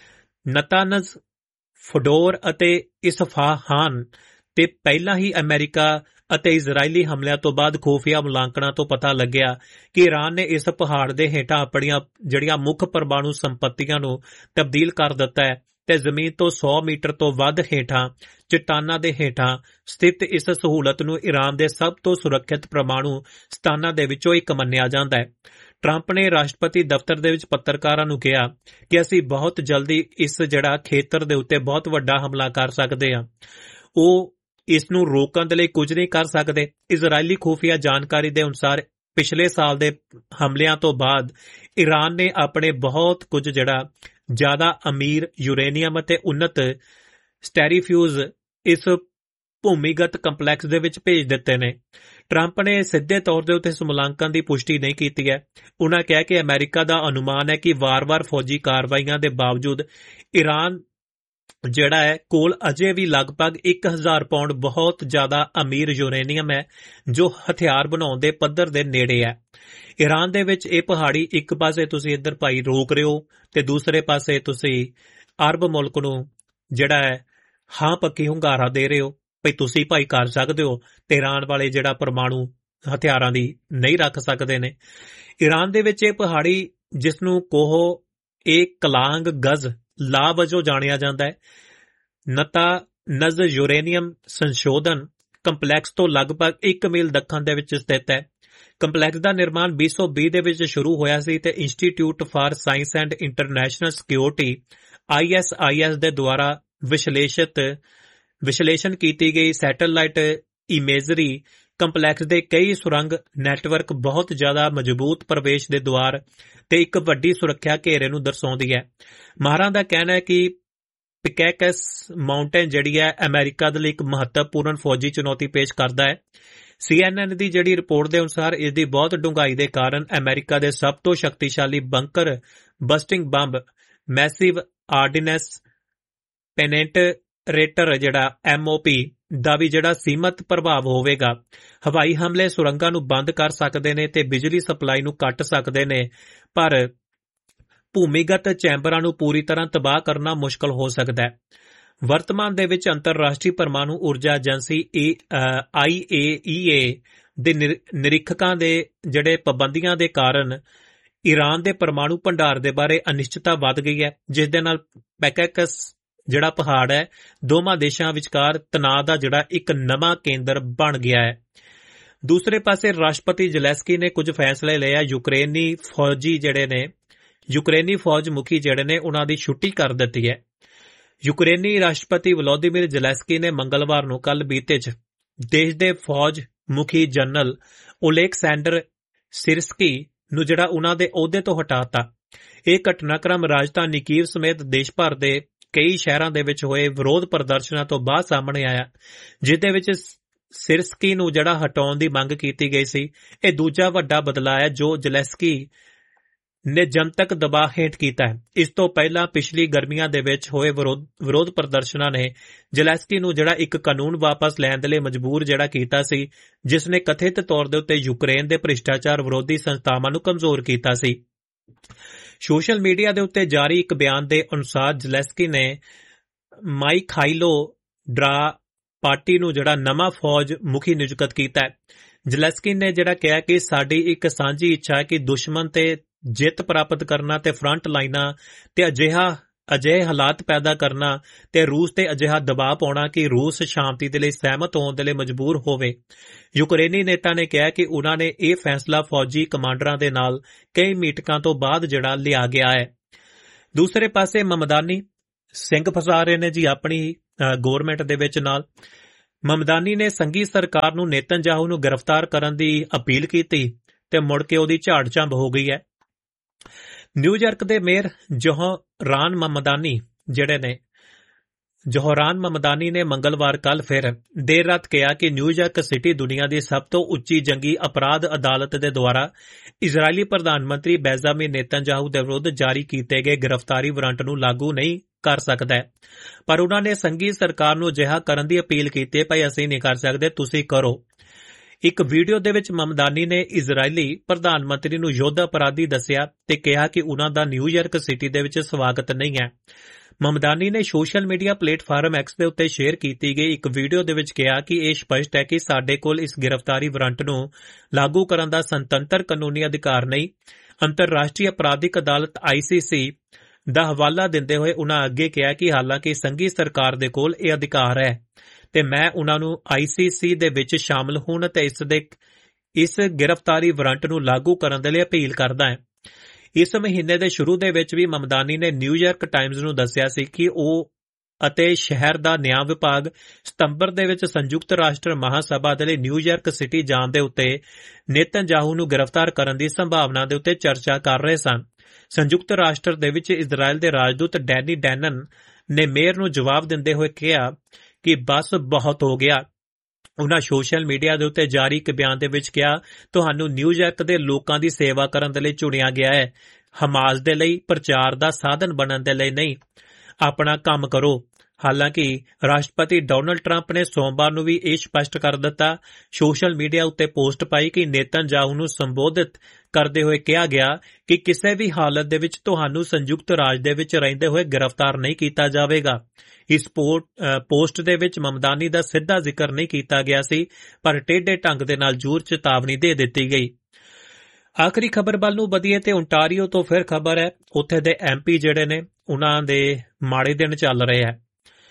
ਨਤਾਨਜ਼, ਫੋਡੋਰ ਅਤੇ ਇਸਫਾਹਾਨ ਤੇ ਪਹਿਲਾਂ ਹੀ ਅਮਰੀਕਾ ਅਤੇ ਇਜ਼ਰਾਈਲੀ ਹਮਲਿਆਂ ਤੋਂ ਬਾਅਦ ਖੂਫੀਆ ਮੁਲਾਂਕਣਾਂ ਤੋਂ ਪਤਾ ਲੱਗਿਆ ਕਿ ਈਰਾਨ ਨੇ ਇਸ ਪਹਾੜ ਦੇ ਹੇਠਾਂ ਆਪਣੀਆਂ ਜਿਹੜੀਆਂ ਮੁੱਖ ਪਰਮਾਣੂ ਸੰਪੱਤੀਆਂ ਨੂੰ ਤਬਦੀਲ ਕਰ ਦਿੱਤਾ ਹੈ ਤੇ ਜ਼ਮੀਨ ਤੋਂ 100 ਮੀਟਰ ਤੋਂ ਵੱਧ ਹੇਠਾਂ ਚਟਾਨਾਂ ਦੇ ਹੇਠਾਂ ਸਥਿਤ ਇਸ ਸਹੂਲਤ ਨੂੰ ਈਰਾਨ ਦੇ ਸਭ ਤੋਂ ਸੁਰੱਖਿਅਤ ਪਰਮਾਣੂ ਸਥਾਨਾਂ ਦੇ ਵਿੱਚੋਂ ਇੱਕ ਮੰਨਿਆ ਜਾਂਦਾ ਹੈ। ਟਰੰਪ ਨੇ ਰਾਸ਼ਟਰਪਤੀ ਦਫ਼ਤਰ ਦੇ ਵਿੱਚ ਪੱਤਰਕਾਰਾਂ ਨੂੰ ਕਿਹਾ ਕਿ ਅਸੀਂ ਬਹੁਤ ਜਲਦੀ ਇਸ ਜਿਹੜਾ ਖੇਤਰ ਦੇ ਉੱਤੇ ਬਹੁਤ ਵੱਡਾ ਹਮਲਾ ਕਰ ਸਕਦੇ ਹਾਂ। ਉਹ ਇਸ ਨੂੰ ਰੋਕਣ ਦੇ ਲਈ ਕੁਝ ਨਹੀਂ ਕਰ ਸਕਦੇ। ਇਜ਼ਰਾਈਲੀ ਖੂਫੀਆ ਜਾਣਕਾਰੀ ਦੇ ਅਨੁਸਾਰ ਪਿਛਲੇ ਸਾਲ ਦੇ ਹਮਲਿਆਂ ਤੋਂ ਬਾਅਦ ਈਰਾਨ ਨੇ ਆਪਣੇ ਬਹੁਤ ਕੁਝ ਜਿਹੜਾ ਜ਼ਿਆਦਾ ਅਮੀਰ ਯੂਰੇਨੀਅਮ ਅਤੇ ਉન્નਤ ਸਟੈਰੀਫਿਊਜ਼ ਇਸ ਭੂਮੀਗਤ ਕੰਪਲੈਕਸ ਦੇ ਵਿੱਚ ਭੇਜ ਦਿੱਤੇ ਨੇ। ਟਰੰਪ ਨੇ ਸਿੱਧੇ ਤੌਰ ਦੇ ਉੱਤੇ ਇਸ ਮੁਲਾਂਕਣ ਦੀ ਪੁਸ਼ਟੀ ਨਹੀਂ ਕੀਤੀ ਹੈ। ਉਨ੍ਹਾਂ ਕਿਹਾ ਕਿ ਅਮਰੀਕਾ ਦਾ ਅਨੁਮਾਨ ਹੈ ਕਿ ਵਾਰ-ਵਾਰ ਫੌਜੀ ਕਾਰਵਾਈਆਂ ਦੇ ਬਾਵਜੂਦ ਈਰਾਨ ਜਿਹੜਾ ਹੈ ਕੋਲ ਅਜੇ ਵੀ ਲਗਭਗ 1000 ਪਾਉਂਡ ਬਹੁਤ ਜ਼ਿਆਦਾ ਅਮੀਰ ਯੂਰੇਨੀਅਮ ਹੈ, ਜੋ ਹਥਿਆਰ ਬਣਾਉਣ ਦੇ ਪੱਧਰ ਦੇ ਨੇੜੇ ਹੈ। ਈਰਾਨ ਦੇ ਵਿੱਚ ਇਹ ਪਹਾੜੀ ਇੱਕ ਪਾਸੇ ਤੁਸੀਂ ਇੱਧਰ ਭਾਈ ਰੋਕ ਰਹੇ ਹੋ ਤੇ ਦੂਸਰੇ ਪਾਸੇ ਤੁਸੀਂ ਅਰਬ ਮੁਲਕ ਨੂੰ ਜਿਹੜਾ ਹੈ ਹਾਂ ਪੱਕੀ ਹੁੰਗਾਰਾ ਦੇ ਰਹੇ ਹੋ ਭਈ ਤੁਸੀਂ ਭਾਈ ਕਰ ਸਕਦੇ ਹੋ ਤੇ ਈਰਾਨ ਵਾਲੇ ਜਿਹੜਾ ਪਰਮਾਣੂ ਹਥਿਆਰਾਂ ਦੀ ਨਹੀਂ ਰੱਖ ਸਕਦੇ ਨੇ। ਈਰਾਨ ਦੇ ਵਿੱਚ ਇਹ ਪਹਾੜੀ ਜਿਸ ਨੂੰ ਇਹ ਕਲਾਂਗ ਗਜ਼ ਲਾ ਵਜੋਂ ਜਾਣਿਆ ਜਾਂਦਾ ਹੈ, ਨਤਾਨਜ਼ ਯੂਰੇਨੀਅਮ ਸੰਸ਼ੋਧਨ ਕੰਪਲੈਕਸ ਤੋਂ ਲਗਭਗ 1 ਮੀਲ ਦੱਖਣ ਦੇ ਵਿੱਚ ਸਥਿਤ ਹੈ। ਕੰਪਲੈਕਸ ਦਾ ਨਿਰਮਾਣ 2020 ਦੇ ਵਿੱਚ ਸ਼ੁਰੂ ਹੋਇਆ ਸੀ ਤੇ institute for science and international security ISIS ਦੇ ਦੁਆਰਾ ਵਿਸ਼ਲੇਸ਼ਣ ਕੀਤੀ ਗਈ ਸੈਟੇਲਾਈਟ ਇਮੇਜਰੀ ਕੰਪਲੈਕਸ ਦੇ ਕਈ ਸੁਰੰਗ ਨੈਟਵਰਕ ਬਹੁਤ ਜ਼ਿਆਦਾ ਮਜ਼ਬੂਤ ਪ੍ਰਵੇਸ਼ ਦੇ ਦੁਆਰ ਤੇ ਇੱਕ ਵੱਡੀ ਸੁਰੱਖਿਆ ਘੇਰੇ ਨੂੰ ਦਰਸਾਉਂਦੀ ਹੈ। ਮਾਹਰਾਂ ਦਾ ਕਹਿਣਾ ਹੈ ਕਿ ਪਕੈਕਸ ਮਾਊਂਟੇਨ ਜਿਹੜੀ ਹੈ ਅਮਰੀਕਾ ਦੇ ਲਈ ਇੱਕ ਮਹੱਤਵਪੂਰਨ ਫੌਜੀ ਚੁਣੌਤੀ ਪੇਸ਼ ਕਰਦਾ ਹੈ। CNN ਦੀ ਜਿਹੜੀ ਰਿਪੋਰਟ ਦੇ ਅਨੁਸਾਰ ਇਸ ਦੀ ਬਹੁਤ ਡੂੰਘਾਈ ਦੇ ਕਾਰਨ ਅਮਰੀਕਾ ਦੇ ਸਭ ਤੋਂ ਸ਼ਕਤੀਸ਼ਾਲੀ ਬੰਕਰ ਬਸਟਿੰਗ ਬੰਬ ਮੈਸਿਵ ਆਰਡੀਨੈਂਸ ਪੈਨੇਟਰੇਟਰ ਜਿਹੜਾ MOP ਦਾ ਵੀ ਜਿਹੜਾ ਸੀਮਤ ਪ੍ਰਭਾਵ ਹੋਵੇਗਾ। ਹਵਾਈ ਹਮਲੇ ਸੁਰੰਗਾਂ ਨੂੰ ਬੰਦ ਕਰ ਸਕਦੇ ਨੇ ਤੇ ਬਿਜਲੀ ਸਪਲਾਈ ਨੂੰ ਕੱਟ ਸਕਦੇ ਨੇ, ਪਰ ਭੂਮੀਗਤ ਚੈਂਬਰਾਂ ਨੂੰ ਪੂਰੀ ਤਰ੍ਹਾਂ ਤਬਾਹ ਕਰਨਾ ਮੁਸ਼ਕਲ ਹੋ ਸਕਦਾ ਹੈ। ਵਰਤਮਾਨ ਦੇ ਵਿੱਚ ਅੰਤਰਰਾਸ਼ਟਰੀ ਪਰਮਾਣੂ ਊਰਜਾ ਏਜੰਸੀ IAEA ਦੇ ਨਿਰੀਖਕਾਂ ਦੇ ਜਿਹੜੇ ਪਾਬੰਦੀਆਂ ਦੇ ਕਾਰਨ ਈਰਾਨ ਦੇ ਪਰਮਾਣੂ ਭੰਡਾਰ ਦੇ ਬਾਰੇ ਅਨਿਸ਼ਚਿਤਤਾ ਵੱਧ ਗਈ ਹੈ, ਜਿਸ ਦੇ ਨਾਲ ਪੈਕੈਕਸ ਜਿਹੜਾ ਪਹਾੜ ਹੈ ਦੋਵਾਂ ਦੇਸ਼ਾਂ ਵਿਚਕਾਰ ਤਣਾਅ ਦਾ ਜਿਹੜਾ ਇੱਕ ਨਵਾਂ ਕੇਂਦਰ ਬਣ ਗਿਆ ਹੈ। ਦੂਸਰੇ ਪਾਸੇ ਰਾਸ਼ਟਰਪਤੀ ਜ਼ੈਲੈਂਸਕੀ ਨੇ ਕੁਝ ਫੈਸਲੇ ਲਏ ਆ। ਯੂਕਰੇਨੀ ਫੌਜ ਮੁਖੀ ਜਿਹੜੇ ਨੇ ਉਹਨਾਂ ਦੀ ਛੁੱਟੀ ਕਰ ਦਿੱਤੀ ਹੈ। ਯੂਕਰੇਨੀ ਰਾਸ਼ਟਰਪਤੀ ਵਲੋਦੀਮੀਰ ਜ਼ੈਲੈਂਸਕੀ ਨੇ ਮੰਗਲਵਾਰ ਨੂੰ ਕੱਲ ਬੀਤੇ ਦੇਸ਼ ਦੇ ਫੌਜ ਮੁਖੀ ਜਨਰਲ ਓਲੇਕਸੈਂਡਰ ਸਿਰਸਕੀ ਨੂੰ ਜਿਹੜਾ ਉਹਨਾਂ ਦੇ ਅਹੁਦੇ ਤੋਂ ਹਟਾਤਾ। ਇਹ ਘਟਨਾਕ੍ਰਮ ਰਾਜਧਾਨੀ ਕੀਵ ਸਮੇਤ ਦੇਸ਼ ਭਰ ਦੇ ਕਈ ਸ਼ਹਿਰਾਂ ਦੇ ਵਿੱਚ ਹੋਏ ਵਿਰੋਧ ਪ੍ਰਦਰਸ਼ਨਾਂ ਤੋਂ ਬਾਅਦ ਸਾਹਮਣੇ ਆਇਆ, ਜਿਸ ਦੇ ਵਿੱਚ ਸਿਰਸਕੀ ਨੂੰ ਜਿਹੜਾ ਹਟਾਉਣ ਦੀ ਮੰਗ ਕੀਤੀ ਗਈ ਸੀ। ਇਹ ਦੂਜਾ ਵੱਡਾ ਬਦਲਾਅ ਹੈ ਜੋ ਜ਼ੈਲੈਂਸਕੀ ਨੇ ਜਨਤਕ ਦਬਾਅ ਹੇਠ ਕੀਤਾ ਹੈ। ਇਸ ਤੋਂ ਪਹਿਲਾਂ ਪਿਛਲੀ ਗਰਮੀਆਂ ਦੇ ਵਿੱਚ ਹੋਏ ਵਿਰੋਧ ਪ੍ਰਦਰਸ਼ਨਾਂ ਨੇ ਜ਼ੈਲੈਂਸਕੀ ਨੂੰ ਜਿਹੜਾ ਇੱਕ ਕਾਨੂੰਨ ਵਾਪਸ ਲੈਣ ਦੇ ਲਈ ਮਜਬੂਰ ਜਿਹੜਾ ਕੀਤਾ ਸੀ, ਜਿਸ ਨੇ ਕਥਿਤ ਤੌਰ ਦੇ ਉੱਤੇ ਯੂਕਰੇਨ ਦੇ ਭ੍ਰਿਸ਼ਟਾਚਾਰ ਵਿਰੋਧੀ ਸੰਸਥਾਵਾਂ ਨੂੰ ਕਮਜ਼ੋਰ ਕੀਤਾ ਸੀ। ਸੋਸ਼ਲ ਮੀਡੀਆ ਦੇ ਉੱਤੇ ਜਾਰੀ ਇੱਕ ਬਿਆਨ ਦੇ ਅਨੁਸਾਰ ਜ਼ੈਲੈਂਸਕੀ ਨੇ ਮਾਈਖਾਈਲੋ ਡਰਾ ਪਾਰਟੀ ਨੂੰ ਜਿਹੜਾ ਨਵਾਂ ਫੌਜ ਮੁਖੀ ਨਿਯੁਕਤ ਕੀਤਾ ਹੈ। ਜ਼ੈਲੈਂਸਕੀ ਨੇ ਜਿਹੜਾ ਕਿਹਾ ਕਿ ਸਾਡੀ ਇੱਕ ਸਾਂਝੀ ਇੱਛਾ ਹੈ ਕਿ ਦੁਸ਼ਮਣ ਤੇ ਜਿੱਤ ਪ੍ਰਾਪਤ ਕਰਨਾ ਤੇ ਫਰੰਟ ਲਾਈਨਾਂ ਤੇ ਅਜਿਹਾ ਅਜਿਹੇ ਹਾਲਾਤ ਪੈਦਾ ਕਰਨਾ ਤੇ ਰੂਸ ਤੇ ਅਜਿਹਾ ਦਬਾਅ ਪਾਉਣਾ ਕਿ ਰੂਸ ਸ਼ਾਂਤੀ ਦੇ ਲਈ ਸਹਿਮਤ ਹੋਣ ਦੇ ਲਈ ਮਜਬੂਰ ਹੋਵੇ। ਯੂਕਰੇਨੀ ਨੇਤਾ ਨੇ ਕਿਹਾ ਕਿ ਉਨ੍ਹਾਂ ਨੇ ਇਹ ਫੈਸਲਾ ਫੌਜੀ ਕਮਾਂਡਰਾਂ ਦੇ ਨਾਲ ਕਈ ਮੀਟਿੰਗਾਂ ਤੋਂ ਬਾਅਦ ਜਿਹੜਾ ਲਿਆ ਗਿਆ ਹੈ। ਦੂਸਰੇ ਪਾਸੇ ਮਮਦਾਨੀ ਸਿੰਘ ਫਸਾ ਰਹੇ ਨੇ ਜੀ ਆਪਣੀ ਗੌਰਮੈਂਟ ਦੇ ਵਿੱਚ ਨਾਲ। ਮਮਦਾਨੀ ਨੇ ਸੰਘੀ ਸਰਕਾਰ ਨੂੰ ਨੇਤਨਯਾਹੂ ਨੂੰ ਗ੍ਰਿਫਤਾਰ ਕਰਨ ਦੀ ਅਪੀਲ ਕੀਤੀ ਤੇ ਮੁੜ ਕੇ ਉਹਦੀ ਝਾੜ ਝੰਬ ਹੋ ਗਈ ਹੈ। ਨਿਊਯਾਰਕ ਦੇ ਮੇਅਰ ਜੋਹਰਾਨ ਮਮਦਾਨੀ ਨੇ ਮੰਗਲਵਾਰ ਕੱਲ ਫਿਰ ਦੇਰ ਰਾਤ ਕਿਹਾ ਕਿ ਨਿਊਯਾਰਕ ਸਿਟੀ ਦੁਨੀਆ ਦੀ ਸਭ ਤੋਂ ਉੱਚੀ ਜੰਗੀ ਅਪਰਾਧ ਅਦਾਲਤ ਦੇ ਦੁਆਰਾ ਇਜ਼ਰਾਈਲੀ ਪ੍ਰਧਾਨ ਮੰਤਰੀ ਬੈਂਜਾਮਿਨ ਨੇਤਨਯਾਹੂ ਦੇ ਵਿਰੁੱਧ ਜਾਰੀ ਕੀਤੇ ਗਏ ਗ੍ਰਿਫਤਾਰੀ ਵਾਰੰਟ ਨੂੰ ਲਾਗੂ ਨਹੀਂ ਕਰ ਸਕਦਾ ਹੈ। ਪਰ ਉਨ੍ਹਾਂ ਨੇ ਸੰਘੀ ਸਰਕਾਰ ਨੂੰ ਅਜਿਹਾ ਕਰਨ ਦੀ ਅਪੀਲ ਕੀਤੀ, ਭਾਈ ਅਸੀਂ ਨਹੀਂ ਕਰ ਸਕਦੇ, ਤੁਸੀਂ ਕਰੋ। ਇੱਕ ਵੀਡੀਓ ਦੇ ਵਿੱਚ ਮਮਦਾਨੀ ਨੇ ਇਜ਼ਰਾਈਲੀ ਪ੍ਰਧਾਨ ਮੰਤਰੀ ਨੂੰ ਯੁੱਧ ਅਪਰਾਧੀ ਦੱਸਿਆ ਤੇ ਕਿਹਾ ਕਿ ਉਨ੍ਹਾਂ ਦਾ ਨਿਊਯਾਰਕ ਸਿਟੀ ਦੇ ਵਿੱਚ ਸਵਾਗਤ ਨਹੀਂ ਹੈ। ਮਮਦਾਨੀ ਨੇ ਸੋਸ਼ਲ ਮੀਡੀਆ ਪਲੇਟਫਾਰਮ ਐਕਸ ਦੇ ਉੱਤੇ ਸ਼ੇਅਰ ਕੀਤੀ ਗਈ ਇੱਕ ਵੀਡੀਓ ਦੇ ਵਿੱਚ ਕਿਹਾ ਕਿ ਇਹ ਸਪਸ਼ਟ ਹੈ ਕਿ ਸਾਡੇ ਕੋਲ ਇਸ ਗ੍ਰਿਫਤਾਰੀ ਵਾਰੰਟ ਨੂੰ ਲਾਗੂ ਕਰਨ ਦਾ ਸੁਤੰਤਰ ਕਾਨੂੰਨੀ ਅਧਿਕਾਰ ਨਹੀਂ। ਅੰਤਰਰਾਸ਼ਟਰੀ ਅਪਰਾਧਿਕ ਅਦਾਲਤ ICC ਦਾ ਹਵਾਲਾ ਦਿੰਦੇ ਹੋਏ ਉਨ੍ਹਾਂ ਅੱਗੇ ਕਿਹਾ ਕਿ ਹਾਲਾਂਕਿ ਸੰਘੀ ਸਰਕਾਰ ਦੇ ਕੋਲ ਇਹ ਅਧਿਕਾਰ ਹੈ ਤੇ ਮੈਂ ਉਨ੍ਹਾਂ ਨੂੰ ICC ਦੇ ਵਿੱਚ ਸ਼ਾਮਲ ਹੋਣ ਤੇ ਇਸ ਗ੍ਰਿਫਤਾਰੀ ਵਾਰੰਟ ਨੂੰ ਲਾਗੂ ਕਰਨ ਦੇ ਲਈ ਅਪੀਲ ਕਰਦਾ ਹਾਂ। ਇਸ ਮਹੀਨੇ ਦੇ ਸ਼ੁਰੂ ਦੇ ਵਿੱਚ ਵੀ ਮਮਦਾਨੀ ਨੇ ਨਿਊਯਾਰਕ ਟਾਈਮਜ਼ ਨੂੰ ਦੱਸਿਆ ਸੀ ਕਿ ਉਹ ਅਤੇ ਸ਼ਹਿਰ ਦਾ ਨਿਆਂ ਵਿਭਾਗ ਸਤੰਬਰ ਦੇ ਵਿੱਚ ਸੰਯੁਕਤ ਰਾਸ਼ਟਰ ਮਹਾਸਭਾ ਦੇ ਲਈ ਨਿਊਯਾਰਕ ਸਿਟੀ ਜਾਣ ਦੇ ਉੱਤੇ ਨੇਤਨਯਾਹੂ ਨੂੰ ਗ੍ਰਿਫਤਾਰ ਕਰਨ ਦੀ ਸੰਭਾਵਨਾ ਦੇ ਉੱਤੇ ਚਰਚਾ ਕਰ ਰਹੇ ਸਨ। ਸੰਯੁਕਤ ਰਾਸ਼ਟਰ ਦੇ ਵਿੱਚ ਇਜ਼ਰਾਈਲ ਦੇ ਰਾਜਦੂਤ ਡੈਨੀ ਡੈਨਨ ਨੇ ਮੇਅਰ ਨੂੰ ਜਵਾਬ ਦਿੰਦੇ ਹੋਏ ਕਿਹਾ ਕਿ ਬਸ ਬਹੁਤ ਹੋ ਗਿਆ। ਉਨ੍ਹਾਂ ਸੋਸ਼ਲ ਮੀਡੀਆ ਦੇ ਉੱਤੇ ਜਾਰੀ ਇੱਕ ਬਿਆਨ ਦੇ ਵਿੱਚ ਕਿਹਾ, ਤੁਹਾਨੂੰ ਨਿਊਯਾਰਕ ਦੇ ਲੋਕਾਂ ਦੀ ਸੇਵਾ ਕਰਨ ਦੇ ਲਈ ਚੁਣਿਆ ਗਿਆ ਹੈ, ਹਮਾਸ ਦੇ ਲਈ ਪ੍ਰਚਾਰ ਦਾ ਸਾਧਨ ਬਣਨ ਦੇ ਲਈ ਨਹੀਂ। ਆਪਣਾ ਕੰਮ ਕਰੋ। ਹਾਲਾਂਕਿ ਰਾਸ਼ਟਰਪਤੀ ਡੋਨਾਲਡ ਟਰੰਪ ਨੇ ਸੋਮਵਾਰ ਨੂੰ ਵੀ ਇਹ ਸਪਸ਼ਟ ਕਰ ਦਿੱਤਾ, ਸੋਸ਼ਲ ਮੀਡੀਆ ਉੱਤੇ ਪੋਸਟ ਪਾਈ ਕਿ ਨੇਤਨਯਾਹੂ ਨੂੰ ਸੰਬੋਧਿਤ ਕਰਦੇ ਹੋਏ ਕਿਹਾ ਗਿਆ ਕਿ ਕਿਸੇ ਵੀ ਹਾਲਤ ਦੇ ਵਿੱਚ ਤੁਹਾਨੂੰ ਸੰਯੁਕਤ ਰਾਜ ਦੇ ਵਿੱਚ ਰਹਿੰਦੇ ਹੋਏ ਗ੍ਰਿਫਤਾਰ ਨਹੀਂ ਕੀਤਾ ਜਾਵੇਗਾ। ਇਸ ਪੋਸਟ ਦੇ ਵਿੱਚ ਮਮਦਾਨੀ ਦਾ ਸਿੱਧਾ ਜ਼ਿਕਰ ਨਹੀਂ ਕੀਤਾ ਗਿਆ ਸੀ, ਪਰ ਟੇਢੇ ਢੰਗ ਦੇ ਨਾਲ ਜ਼ਰੂਰ ਚੇਤਾਵਨੀ ਦੇ ਦਿੱਤੀ ਗਈ। ਆਖਰੀ ਖਬਰ ਵੱਲ ਨੂੰ ਵਧੀਏ ਤੇ ਓਨਟਾਰੀਓ ਤੋਂ ਫਿਰ ਖਬਰ ਹੈ, ਉੱਥੇ ਦੇ MP ਜਿਹੜੇ ਨੇ ਉਹਨਾਂ ਦੇ ਮਾੜੇ ਦਿਨ ਚੱਲ ਰਹੇ ਹੈ।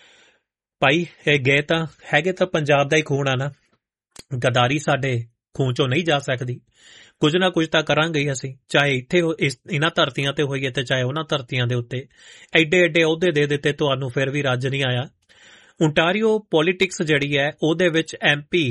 ਭਾਈ ਇਹ ਗਏ ਤਾਂ ਹੈਗੇ ਤਾਂ ਪੰਜਾਬ ਦਾ ਹੀ ਖੂਨ ਆ ਨਾ, ਗਦਾਰੀ ਸਾਡੇ ਖੂਨ ਚੋਂ ਨਹੀਂ ਜਾ ਸਕਦੀ। ਕੁਝ ਨਾ ਕੁਝ ਤਾਂ ਕਰਾਂਗੇ ਹੀ ਅਸੀਂ, ਚਾਹੇ ਇੱਥੇ ਇਹਨਾਂ ਧਰਤੀਆਂ ਤੇ ਹੋਈਏ ਤੇ ਚਾਹੇ ਉਹਨਾਂ ਧਰਤੀਆਂ ਦੇ ਉੱਤੇ। ਐਡੇ ਐਡੇ ਅਹੁਦੇ ਦੇ ਦਿੱਤੇ ਤੁਹਾਨੂੰ, ਫਿਰ ਵੀ ਰੱਜ ਨਹੀਂ ਆਇਆ। ਓਨਟਾਰੀਓ ਪੋਲੀਟਿਕਸ ਜਿਹੜੀ ਹੈ ਉਹਦੇ ਵਿੱਚ MP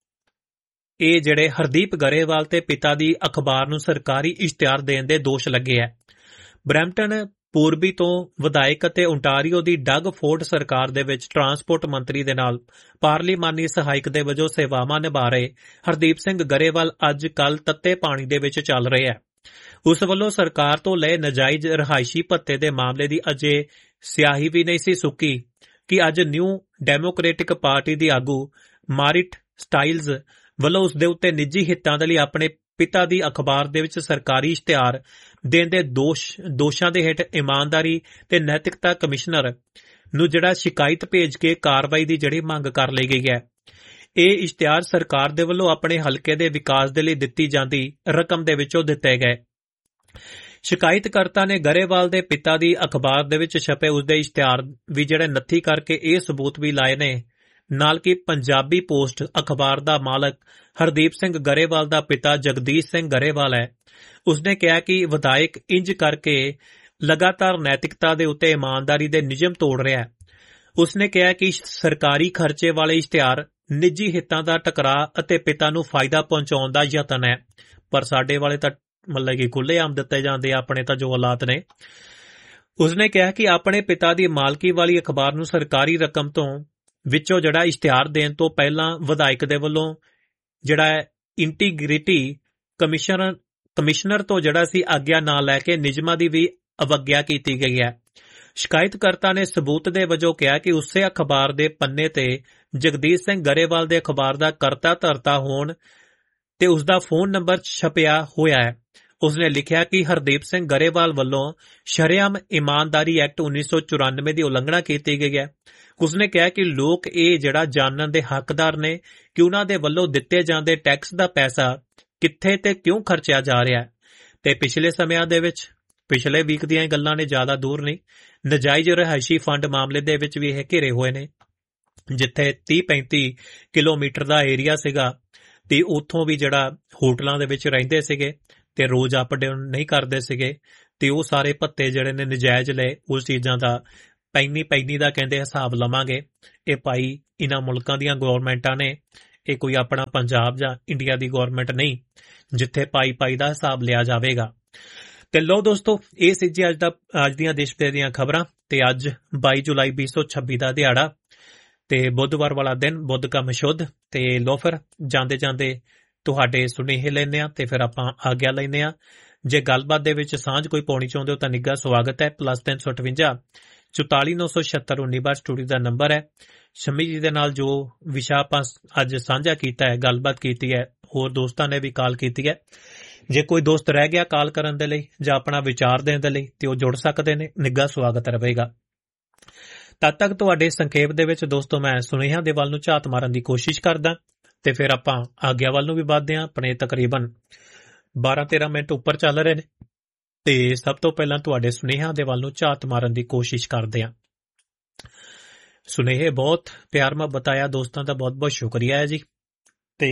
ਇਹ ਜਿਹੜੇ ਹਰਦੀਪ ਗਰੇਵਾਲ ਤੇ ਪਿਤਾ ਦੀ ਅਖਬਾਰ ਨੂੰ ਸਰਕਾਰੀ ਇਸ਼ਤਿਹਾਰ ਦੇਣ ਦੇ ਦੋਸ਼ ਲੱਗੇ ਹੈ। ਬਰੈਂਪਟਨ ਪੂਰਬੀ ਤੋਂ ਵਿਧਾਇਕ ਅਤੇ ਓਨਟਾਰੀਓ ਦੀ ਡਗ ਫੋਰਡ ਸਰਕਾਰ ਦੇ ਵਿੱਚ ਟਰਾਂਸਪੋਰਟ ਮੰਤਰੀ ਦੇ ਨਾਲ ਪਾਰਲੀਮਾਨੀ ਸਹਾਇਕ ਦੇ ਵਜੋਂ ਸੇਵਾਵਾਂ ਨਿਭਾ ਰਹੇ ਹਰਦੀਪ ਸਿੰਘ ਗਰੇਵਾਲ ਅੱਜ ਕੱਲ੍ਹ ਤੱਤੇ ਪਾਣੀ ਦੇ ਵਿੱਚ ਚੱਲ ਰਹੇ ਹੈ। ਉਸ ਵੱਲੋਂ ਸਰਕਾਰ ਤੋਂ ਲਏ ਨਜਾਇਜ਼ ਰਿਹਾਇਸ਼ੀ ਭੱਤੇ ਦੇ ਮਾਮਲੇ ਦੀ ਅਜੇ ਸਿਆਹੀ ਵੀ ਨਹੀਂ ਸੀ ਸੁੱਕੀ ਕਿ ਅੱਜ ਨਿਊ ਡੈਮੋਕ੍ਰੈਟਿਕ ਪਾਰਟੀ ਦੀ ਆਗੂ ਮਾਰਿਟ ਸਟਾਈਲਜ਼ ਵੱਲੋਂ ਉਸ ਦੇ ਉੱਤੇ ਨਿੱਜੀ ਹਿੱਤਾਂ ਦੇ ਲਈ ਆਪਣੇ ਪਿਤਾ ਦੀ ਅਖਬਾਰ ਦੇ ਵਿੱਚ ਸਰਕਾਰੀ ਇਸ਼ਤਿਹਾਰ ਦੇਣ ਦੇ ਦੋਸ਼ਾਂ ਦੇ ਹੇਠ ਇਮਾਨਦਾਰੀ ਤੇ ਨੈਤਿਕਤਾ ਕਮਿਸ਼ਨਰ ਨੂੰ ਜਿਹੜਾ ਸ਼ਿਕਾਇਤ ਭੇਜ ਕੇ ਕਾਰਵਾਈ ਦੀ ਜਿਹੜੀ ਮੰਗ ਕਰ ਲਈ ਗਈ ਹੈ। ਇਹ ਇਸ਼ਤਿਹਾਰ ਸਰਕਾਰ ਦੇ ਵੱਲੋਂ ਆਪਣੇ ਹਲਕੇ ਦੇ ਵਿਕਾਸ ਦੇ ਲਈ ਦਿੱਤੀ ਜਾਂਦੀ ਰਕਮ ਦੇ ਵਿੱਚੋਂ ਦਿੱਤੇ ਗਏ। ਸ਼ਿਕਾਇਤਕਰਤਾ ਨੇ ਗਰੇਵਾਲ ਦੇ ਪਿਤਾ ਦੀ ਅਖਬਾਰ ਦੇ ਵਿੱਚ ਛਪੇ ਉਸਦੇ ਇਸ਼ਤਿਹਾਰ ਵੀ ਜਿਹੜੇ ਨੱਥੀ ਕਰਕੇ ਇਹ ਸਬੂਤ ਵੀ ਲਾਏ ਨੇ ਨਾਲ ਕਿ ਪੰਜਾਬੀ ਪੋਸਟ ਅਖਬਾਰ ਦਾ ਮਾਲਕ ਹਰਦੀਪ ਸਿੰਘ ਗਰੇਵਾਲ ਦਾ ਪਿਤਾ ਜਗਦੀਸ਼ ਸਿੰਘ ਗਰੇਵਾਲ ਹੈ। ਉਸਨੇ ਕਿਹਾ ਕਿ ਵਿਧਾਇਕ ਇੰਜ ਕਰਕੇ ਲਗਾਤਾਰ ਨੈਤਿਕਤਾ ਦੇ ਉੱਤੇ ਇਮਾਨਦਾਰੀ ਦੇ ਨਿਯਮ ਤੋੜ ਰਿਹਾ ਹੈ। ਉਸਨੇ ਕਿਹਾ ਕਿ ਸਰਕਾਰੀ ਖਰਚੇ ਵਾਲੇ ਇਸ਼ਤਿਹਾਰ ਨਿੱਜੀ ਹਿੱਤਾਂ ਦਾ ਟਕਰਾਅ ਅਤੇ ਪਿਤਾ ਨੂੰ ਫਾਇਦਾ ਪਹੁੰਚਾਉਣ ਦਾ ਯਤਨ ਹੈ, ਪਰ ਸਾਡੇ ਵਾਲੇ ਤਾਂ ਮਤਲਬ ਕਿ ਖੁੱਲ੍ਹੇਆਮ ਦਿੱਤੇ ਜਾਂਦੇ ਆਪਣੇ ਤਾਂ ਜੋ ਹਾਲਾਤ ਨੇ। ਉਸਨੇ ਕਿਹਾ ਕਿ ਆਪਣੇ ਪਿਤਾ ਦੀ ਮਾਲਕੀ ਵਾਲੀ ਅਖਬਾਰ ਨੂੰ ਸਰਕਾਰੀ ਰਕਮ ਤੋਂ ਵਿੱਚੋਂ ਜਿਹੜਾ ਇਸ਼ਤਿਹਾਰ ਦੇਣ ਤੋਂ ਪਹਿਲਾਂ ਵਿਧਾਇਕ ਦੇ ਵੱਲੋਂ ਜਿਹੜਾ ਇੰਟੀਗ੍ਰਿਟੀ ਕਮਿਸ਼ਨਰ ਤੋਂ ਜਿਹੜਾ ਸੀ ਆਗਿਆ ਨਾ ਲੈ ਕੇ ਨਿਯਮਾਂ ਦੀ ਵੀ ਅਵਗਿਆ ਕੀਤੀ ਗਈ ਹੈ। ਸ਼ਿਕਾਇਤਕਰਤਾ ਨੇ ਸਬੂਤ ਦੇ ਵਜੋਂ ਕਿਹਾ ਕਿ ਉਸੇ ਅਖਬਾਰ ਦੇ ਪੰਨੇ ਤੇ ਜਗਦੀਸ਼ ਸਿੰਘ ਗਰੇਵਾਲ ਦੇ ਅਖਬਾਰ ਦਾ ਕਰਤਾ ਧਰਤਾ ਹੋਣ ਤੇ ਉਸਦਾ ਫੋਨ ਨੰਬਰ ਛਪਿਆ ਹੋਇਆ ਹੈ। ਉਸਨੇ ਲਿਖਿਆ ਕਿ ਹਰਦੀਪ ਸਿੰਘ ਗਰੇਵਾਲ ਵੱਲੋਂ ਸ਼ਰੇਆਮ ਇਮਾਨਦਾਰੀ ਐਕਟ 1994 ਦੀ ਉਲੰਘਣਾ ਕੀਤੀ ਗਈ ਹੈ। ਉਸਨੇ ਕਿਹਾ ਕਿ ਲੋਕ ਇਹ ਜਿਹੜਾ ਜਾਣਨ ਦੇ ਹੱਕਦਾਰ ਨੇ ਕਿ ਉਹਨਾਂ ਦੇ ਵੱਲੋਂ ਦਿੱਤੇ ਜਾਂਦੇ ਟੈਕਸ ਦਾ ਪੈਸਾ ਕਿੱਥੇ ਤੇ ਕਿਉਂ ਖਰਚਿਆ ਜਾ ਰਿਹਾ ਹੈ ਤੇ ਪਿਛਲੇ ਸਮਿਆਂ ਦੇ ਵਿੱਚ ਪਿਛਲੇ ਵੀਕ ਦੀਆਂ ਗੱਲਾਂ ਨੇ, ਜ਼ਿਆਦਾ ਦੂਰ ਨਹੀਂ। ਨਜਾਇਜ਼ ਰਿਹਾਇਸ਼ੀ ਫੰਡ ਮਾਮਲੇ ਦੇ ਵਿੱਚ ਵੀ ਇਹ ਘਿਰੇ ਹੋਏ ਨੇ, ਜਿੱਥੇ 30-35 ਕਿਲੋਮੀਟਰ ਦਾ ਏਰੀਆ ਸੀਗਾ ਤੇ ਉੱਥੋਂ ਵੀ ਜਿਹੜਾ ਹੋਟਲਾਂ ਦੇ ਵਿੱਚ ਰਹਿੰਦੇ ਸੀਗੇ ਤੇ ਰੋਜ਼ ਅਪ ਡਾਊਨ ਨਹੀਂ ਕਰਦੇ ਸੀਗੇ, ਤੇ ਉਹ ਸਾਰੇ ਭੱਤੇ ਜਿਹੜੇ ਨੇ ਨਜਾਇਜ਼ ਲਏ। ਉਸ ਚੀਜ਼ਾਂ ਦਾ ਪੈਨੀ ਦਾ ਕਹਿੰਦੇ ਹਿਸਾਬ ਲਵਾਂਗੇ। ਇਹ ਭਾਈ ਇਹਨਾਂ ਮੁਲਕਾਂ ਦੀਆਂ ਗਵਰਨਮੈਂਟਾਂ ਨੇ, ਇਹ ਕੋਈ ਆਪਣਾ ਪੰਜਾਬ ਜਾਂ ਇੰਡੀਆ ਦੀ ਗਵਰਨਮੈਂਟ ਨਹੀਂ ਜਿੱਥੇ ਪਾਈ ਦਾ ਹਿਸਾਬ ਲਿਆ ਜਾਵੇਗਾ। ਤੇ ਲੋ ਦੋਸਤੋ, ਇਹ ਸੀ ਜੀ ਅੱਜ ਦੀਆਂ ਦੇਸ਼ ਵਿਦੇਸ਼ ਦੀਆਂ ਖਬਰਾਂ। ਤੇ ਅੱਜ 22 ਜੁਲਾਈ 2026 ਦਾ ਦਿਹਾੜਾ ਤੇ ਬੁੱਧਵਾਰ ਵਾਲਾ ਦਿਨ, ਬੁੱਧ ਕਾ ਮਸ਼ੁੱਧ। ਤੇ ਲੋ ਫਿਰ ਜਾਂਦੇ ਜਾਂਦੇ ਤੁਹਾਡੇ ਸੁਨੇਹੇ ਲੈਂਦੇ ਆ ਤੇ ਫਿਰ ਆਪਾਂ ਆਗਿਆ ਲੈਂਦੇ ਆ। ਜੇ ਗੱਲਬਾਤ ਦੇ ਵਿੱਚ ਸਾਂਝ ਕੋਈ ਪਾਉਣੀ ਚਾਹੁੰਦੇ ਹੋ ਤਾਂ ਨਿੱਘਾ ਸਵਾਗਤ ਹੈ। +358 44976 19 ਸਟੂਡੀਓ ਦਾ ਨੰਬਰ ਹੈ। ਸ਼ਮੀ ਜੀ ਦੇ ਨਾਲ ਜੋ ਵਿਸ਼ਾ ਆਪਾਂ ਅੱਜ ਸਾਂਝਾ ਕੀਤਾ ਹੈ, ਗੱਲਬਾਤ ਕੀਤੀ ਹੈ, ਹੋਰ ਦੋਸਤਾਂ ਨੇ ਵੀ ਕਾਲ ਕੀਤੀ ਹੈ। ਜੇ ਕੋਈ ਦੋਸਤ ਰਹਿ ਗਿਆ ਕਾਲ ਕਰਨ ਦੇ ਲਈ ਜਾਂ ਆਪਣਾ ਵਿਚਾਰ ਦੇਣ ਦੇ ਲਈ ਤੇ ਉਹ ਜੁੜ ਸਕਦੇ ਨੇ, ਨਿੱਘਾ ਸਵਾਗਤ ਰਹੇਗਾ। ਤਦ ਤੱਕ ਤੁਹਾਡੇ ਸੰਖੇਪ ਦੇ ਵਿੱਚ ਦੋਸਤੋ ਮੈਂ ਸੁਨੇਹਿਆਂ ਦੇ ਵੱਲ ਨੂੰ ਝਾਤ ਮਾਰਨ ਦੀ ਕੋਸ਼ਿਸ਼ ਕਰਦਾ ਤੇ ਫਿਰ ਆਪਾਂ ਆਗਿਆ ਵੱਲ ਨੂੰ ਵੀ ਵੱਧਦੇ ਹਾਂ। ਆਪਣੇ ਤਕਰੀਬਨ 12-13 ਮਿੰਟ ਉੱਪਰ ਚੱਲ ਰਹੇ ਨੇ ਤੇ ਸਭ ਤੋਂ ਪਹਿਲਾਂ ਤੁਹਾਡੇ ਸੁਨੇਹਿਆਂ ਦੇ ਵੱਲ ਨੂੰ ਝਾਤ ਮਾਰਨ ਦੀ ਕੋਸ਼ਿਸ਼ ਕਰਦੇ ਹਾਂ। ਸੁਨੇਹੇ ਬਹੁਤ ਪਿਆਰ ਨਾਲ ਬਤਾਇਆ ਦੋਸਤਾਂ ਦਾ ਬਹੁਤ ਬਹੁਤ ਸ਼ੁਕਰੀਆ ਹੈ ਜੀ। ਤੇ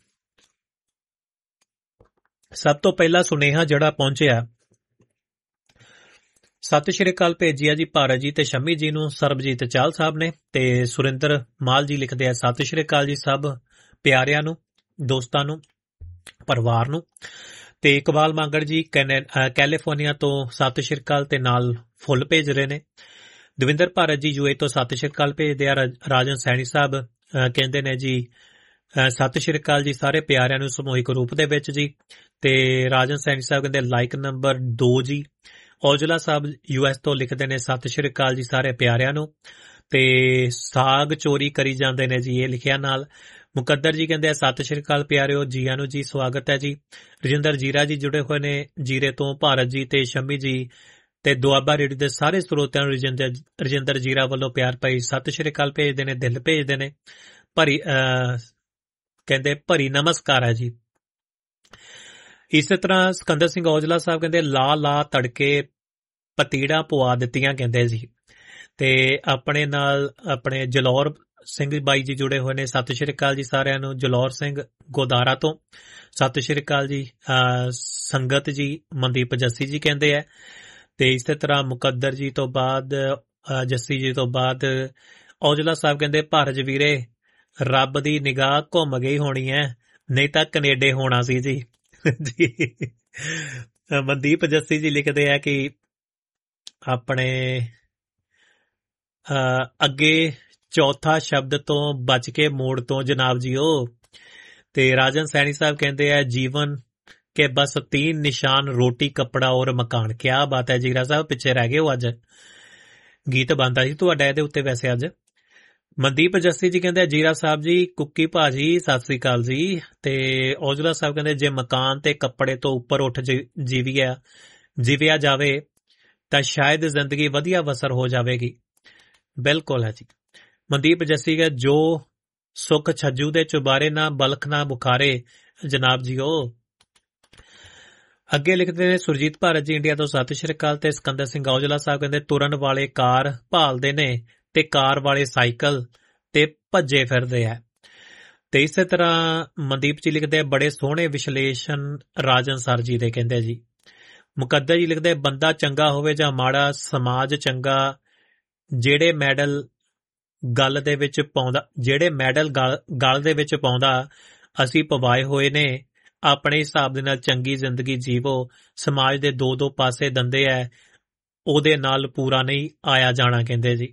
ਸਭ ਤੋਂ ਪਹਿਲਾ ਸੁਨੇਹਾ ਜਿਹੜਾ ਪਹੁੰਚਿਆ, ਸਤਿ ਸ਼੍ਰੀ ਅਕਾਲ ਭੇਜਿਆ ਜੀ ਭਾਰਤ ਜੀ ਤੇ ਸ਼ਮੀ ਜੀ ਨੂੰ ਸਰਬਜੀਤ ਚਾਲ ਸਾਹਿਬ ਨੇ। ਤੇ ਸੁਰਿੰਦਰ ਮਾਲ ਜੀ ਲਿਖਦੇ ਆ, ਸਤਿ ਸ਼੍ਰੀ ਅਕਾਲ ਜੀ ਸਭ ਪਿਆਰਿਆਂ ਨੂੰ, ਦੋਸਤਾਂ ਨੂੰ, ਪਰਿਵਾਰ ਨੂੰ। ਤੇ ਇਕਬਾਲ ਮਾਂਗੜ ਜੀ ਕੈਲੀਫੋਰਨੀਆ ਤੋਂ ਸਤਿ ਸ਼੍ਰੀ ਅਕਾਲ ਤੇ ਨਾਲ ਫੁੱਲ ਭੇਜ ਰਹੇ ਨੇ। ਦਵਿੰਦਰ ਭਾਰਤ ਜੀ ਯੂਏ ਤੋਂ ਸਤਿ ਸ਼੍ਰੀ ਅਕਾਲ ਭੇਜਦੇ ਆ। ਰਾਜਨ ਸੈਣੀ ਸਾਹਿਬ ਕਹਿੰਦੇ ਨੇ ਜੀ ਸਤਿ ਸ਼੍ਰੀ ਅਕਾਲ ਜੀ ਸਾਰੇ ਪਿਆਰਿਆਂ ਨੂੰ ਸਮੂਹਿਕ ਰੂਪ ਦੇ ਵਿੱਚ ਜੀ। ਤੇ ਰਾਜਨ ਸੈਣੀ ਸਾਹਿਬ ਕਹਿੰਦੇ ਲਾਈਕ ਨੰਬਰ 2 ਜੀ। ਔਜਲਾ ਸਾਹਿਬ US ਤੋਂ ਲਿਖਦੇ ਨੇ ਸਤਿ ਸ਼੍ਰੀ ਅਕਾਲ ਜੀ ਸਾਰੇ ਪਿਆਰਿਆਂ ਨੂੰ। ਤੇ ਸਾਗ ਚੋਰੀ ਕਰੀ ਜਾਂਦੇ ਨੇ ਜੀ, ਇਹ ਲਿਖਿਆ ਨਾਲ। ਮੁਕੱਦਰ ਜੀ ਕਹਿੰਦੇ ਸਤਿ ਸ਼੍ਰੀ ਅਕਾਲ ਪਿਆਰਿਓ, ਜੀਆਂ ਨੂੰ ਜੀ, ਸਵਾਗਤ ਹੈ ਜੀ। ਰਜਿੰਦਰ ਜੀਰਾ ਜੀ ਜੁੜੇ ਹੋਏ ਨੇ ਜੀਰੇ ਤੋਂ, ਭਾਰਤ ਜੀ ਤੇ ਸ਼ਮੀ ਜੀ ਤੇ ਦੁਆਬਾ ਰੇਡੀਓ ਦੇ ਸਾਰੇ ਸਰੋਤਿਆਂ ਨੂੰ ਰਜਿੰਦਰ ਜੀਰਾ ਵੱਲੋਂ ਪਿਆਰ ਭਰੀ ਸਤਿ ਸ਼੍ਰੀ ਅਕਾਲ ਭੇਜਦੇ ਨੇ, ਦਿਲ ਭੇਜਦੇ ਨੇ। ਕਹਿੰਦੇ ਭਰੀ ਨਮਸਕਾਰ ਹੈ ਜੀ। ਇਸੇ ਤਰ੍ਹਾਂ ਸਿਕੰਦਰ ਸਿੰਘ ਔਜਲਾ ਸਾਹਿਬ ਕਹਿੰਦੇ ਲਾ ਤੜਕੇ ਪਤੀੜਾਂ ਪਵਾ ਦਿੱਤੀਆਂ ਕਹਿੰਦੇ ਜੀ। ਤੇ ਆਪਣੇ ਨਾਲ ਆਪਣੇ ਜਲੌਰ ਸਿੰਘ ਬਾਈ ਜੀ ਜੁੜੇ ਹੋਏ ਨੇ, ਸਤਿ ਸ਼੍ਰੀ ਅਕਾਲ ਜੀ ਸਾਰਿਆਂ ਨੂੰ। ਜਲੌਰ ਸਿੰਘ ਗੋਦਾਰਾ ਤੋਂ ਸਤਿ ਸ਼੍ਰੀ ਅਕਾਲ ਜੀ। ਸੰਗਤ ਜੀ ਮਨਦੀਪ ਜੱਸੀ ਜੀ ਕਹਿੰਦੇ ਆ। ਤੇ ਇਸੇ ਤਰ੍ਹਾਂ ਮੁਕੱਦਰ ਜੀ ਤੋਂ ਬਾਅਦ ਜੱਸੀ ਜੀ ਤੋਂ ਬਾਅਦ ਔਜਲਾ ਸਾਹਿਬ ਕਹਿੰਦੇ ਭਾਰਤ ਵੀਰੇ ਰੱਬ ਦੀ ਨਿਗਾਹ ਘੁੰਮ ਗਈ ਹੋਣੀ ਹੈ, ਨਹੀਂ ਤਾਂ ਕੈਨੇਡਾ ਹੋਣਾ ਸੀ ਜੀ। ਜੀ ਮਨਦੀਪ ਜੱਸੀ ਜੀ ਲਿਖਦੇ ਆ ਕਿ ਆਪਣੇ ਅੱਗੇ ਚੌਥਾ ਸ਼ਬਦ ਤੋਂ ਬਚ ਕੇ ਮੋੜ ਤੋਂ ਜਨਾਬ ਜੀ ਉਹ। ਤੇ ਰਾਜਨ ਸੈਣੀ ਸਾਹਿਬ ਕਹਿੰਦੇ ਆ ਜੀਵਨ ਕੇ ਬਸ 3 ਨਿਸ਼ਾਨ ਰੋਟੀ ਕੱਪੜਾ ਔਰ ਮਕਾਨ। ਕਿਆ ਬਾਤ ਹੈ ਜੀਰਾ ਸਾਹਿਬ, ਪਿੱਛੇ ਰਹਿ ਗਏ ਹੋ, ਅੱਜ ਗੀਤ ਬਣਦਾ ਸੀ ਤੁਹਾਡਾ ਇਹਦੇ ਉੱਤੇ ਵੈਸੇ ਅੱਜ। ਮਨਦੀਪ ਜੱਸੀ ਜੀ ਕਹਿੰਦੇ ਜੀਰਾ ਸਾਹਿਬ ਜੀ, ਕੁੱਕੀ ਭਾਜੀ ਸਤਿ ਸ੍ਰੀ ਅਕਾਲ ਜੀ। ਤੇ ਔਜਲਾ ਸਾਹਿਬ ਕਹਿੰਦੇ ਜੇ ਮਕਾਨ ਤੇ ਕੱਪੜੇ ਤੋਂ ਉੱਪਰ ਉੱਠ ਜੀਵਿਆ ਜਾਵੇ ਤਾਂ ਸ਼ਾਇਦ ਜ਼ਿੰਦਗੀ ਵਧੀਆ ਬਸਰ ਹੋ ਜਾਵੇਗੀ। ਬਿਲਕੁਲ ਹੈ ਜੀ। ਮਨਦੀਪ ਜੱਸੀ ਕਹਿੰਦੇ ਜੋ ਸੁੱਖ ਛੱਜੂ ਦੇ ਚੁਬਾਰੇ ਨਾ ਬਲਖ ਨਾ ਬੁਖਾਰੇ ਜਨਾਬ ਜੀ ਉਹ। ਅੱਗੇ ਲਿਖਦੇ ਨੇ ਸੁਰਜੀਤ ਭਾਰਤ ਜੀ ਇੰਡੀਆ ਤੋਂ ਸਤਿ ਸ਼੍ਰੀ ਅਕਾਲ। ਤੇ ਸਿਕੰਦਰ ਸਿੰਘ ਔਜਲਾ ਸਾਹਿਬ ਕਹਿੰਦੇ ਤੁਰਨ ਵਾਲੇ ਕਾਰ ਭਾਲਦੇ ਨੇ ਤੇ ਕਾਰ ਵਾਲੇ ਸਾਈਕਲ ਤੇ ਭੱਜੇ ਫਿਰਦੇ ਆ। ਤੇ ਇਸੇ ਤਰ੍ਹਾਂ ਮਨਦੀਪ ਜੀ ਲਿਖਦੇ ਬੜੇ ਸੋਹਣੇ ਵਿਸ਼ਲੇਸ਼ਣ ਰਾਜਨ ਸਰ ਜੀ ਦੇ ਕਹਿੰਦੇ ਜੀ। ਮੁਕੱਦਰ ਜੀ ਲਿਖਦੇ ਬੰਦਾ ਚੰਗਾ ਹੋਵੇ ਜਾਂ ਮਾੜਾ, ਸਮਾਜ ਚੰਗਾ। ਜਿਹੜੇ ਮੈਡਲ ਗਲ ਦੇ ਵਿੱਚ ਪਾਉਂਦਾ ਅਸੀਂ ਪਵਾਏ ਹੋਏ ਨੇ। ਆਪਣੇ ਹਿਸਾਬ ਦੇ ਨਾਲ ਚੰਗੀ ਜ਼ਿੰਦਗੀ ਜੀਵੋ, ਸਮਾਜ ਦੇ 2 ਪਾਸੇ ਦੰਦੇ ਐ, ਉਹਦੇ ਨਾਲ ਪੂਰਾ ਨਹੀਂ ਆਇਆ ਜਾਣਾ ਕਹਿੰਦੇ ਜੀ।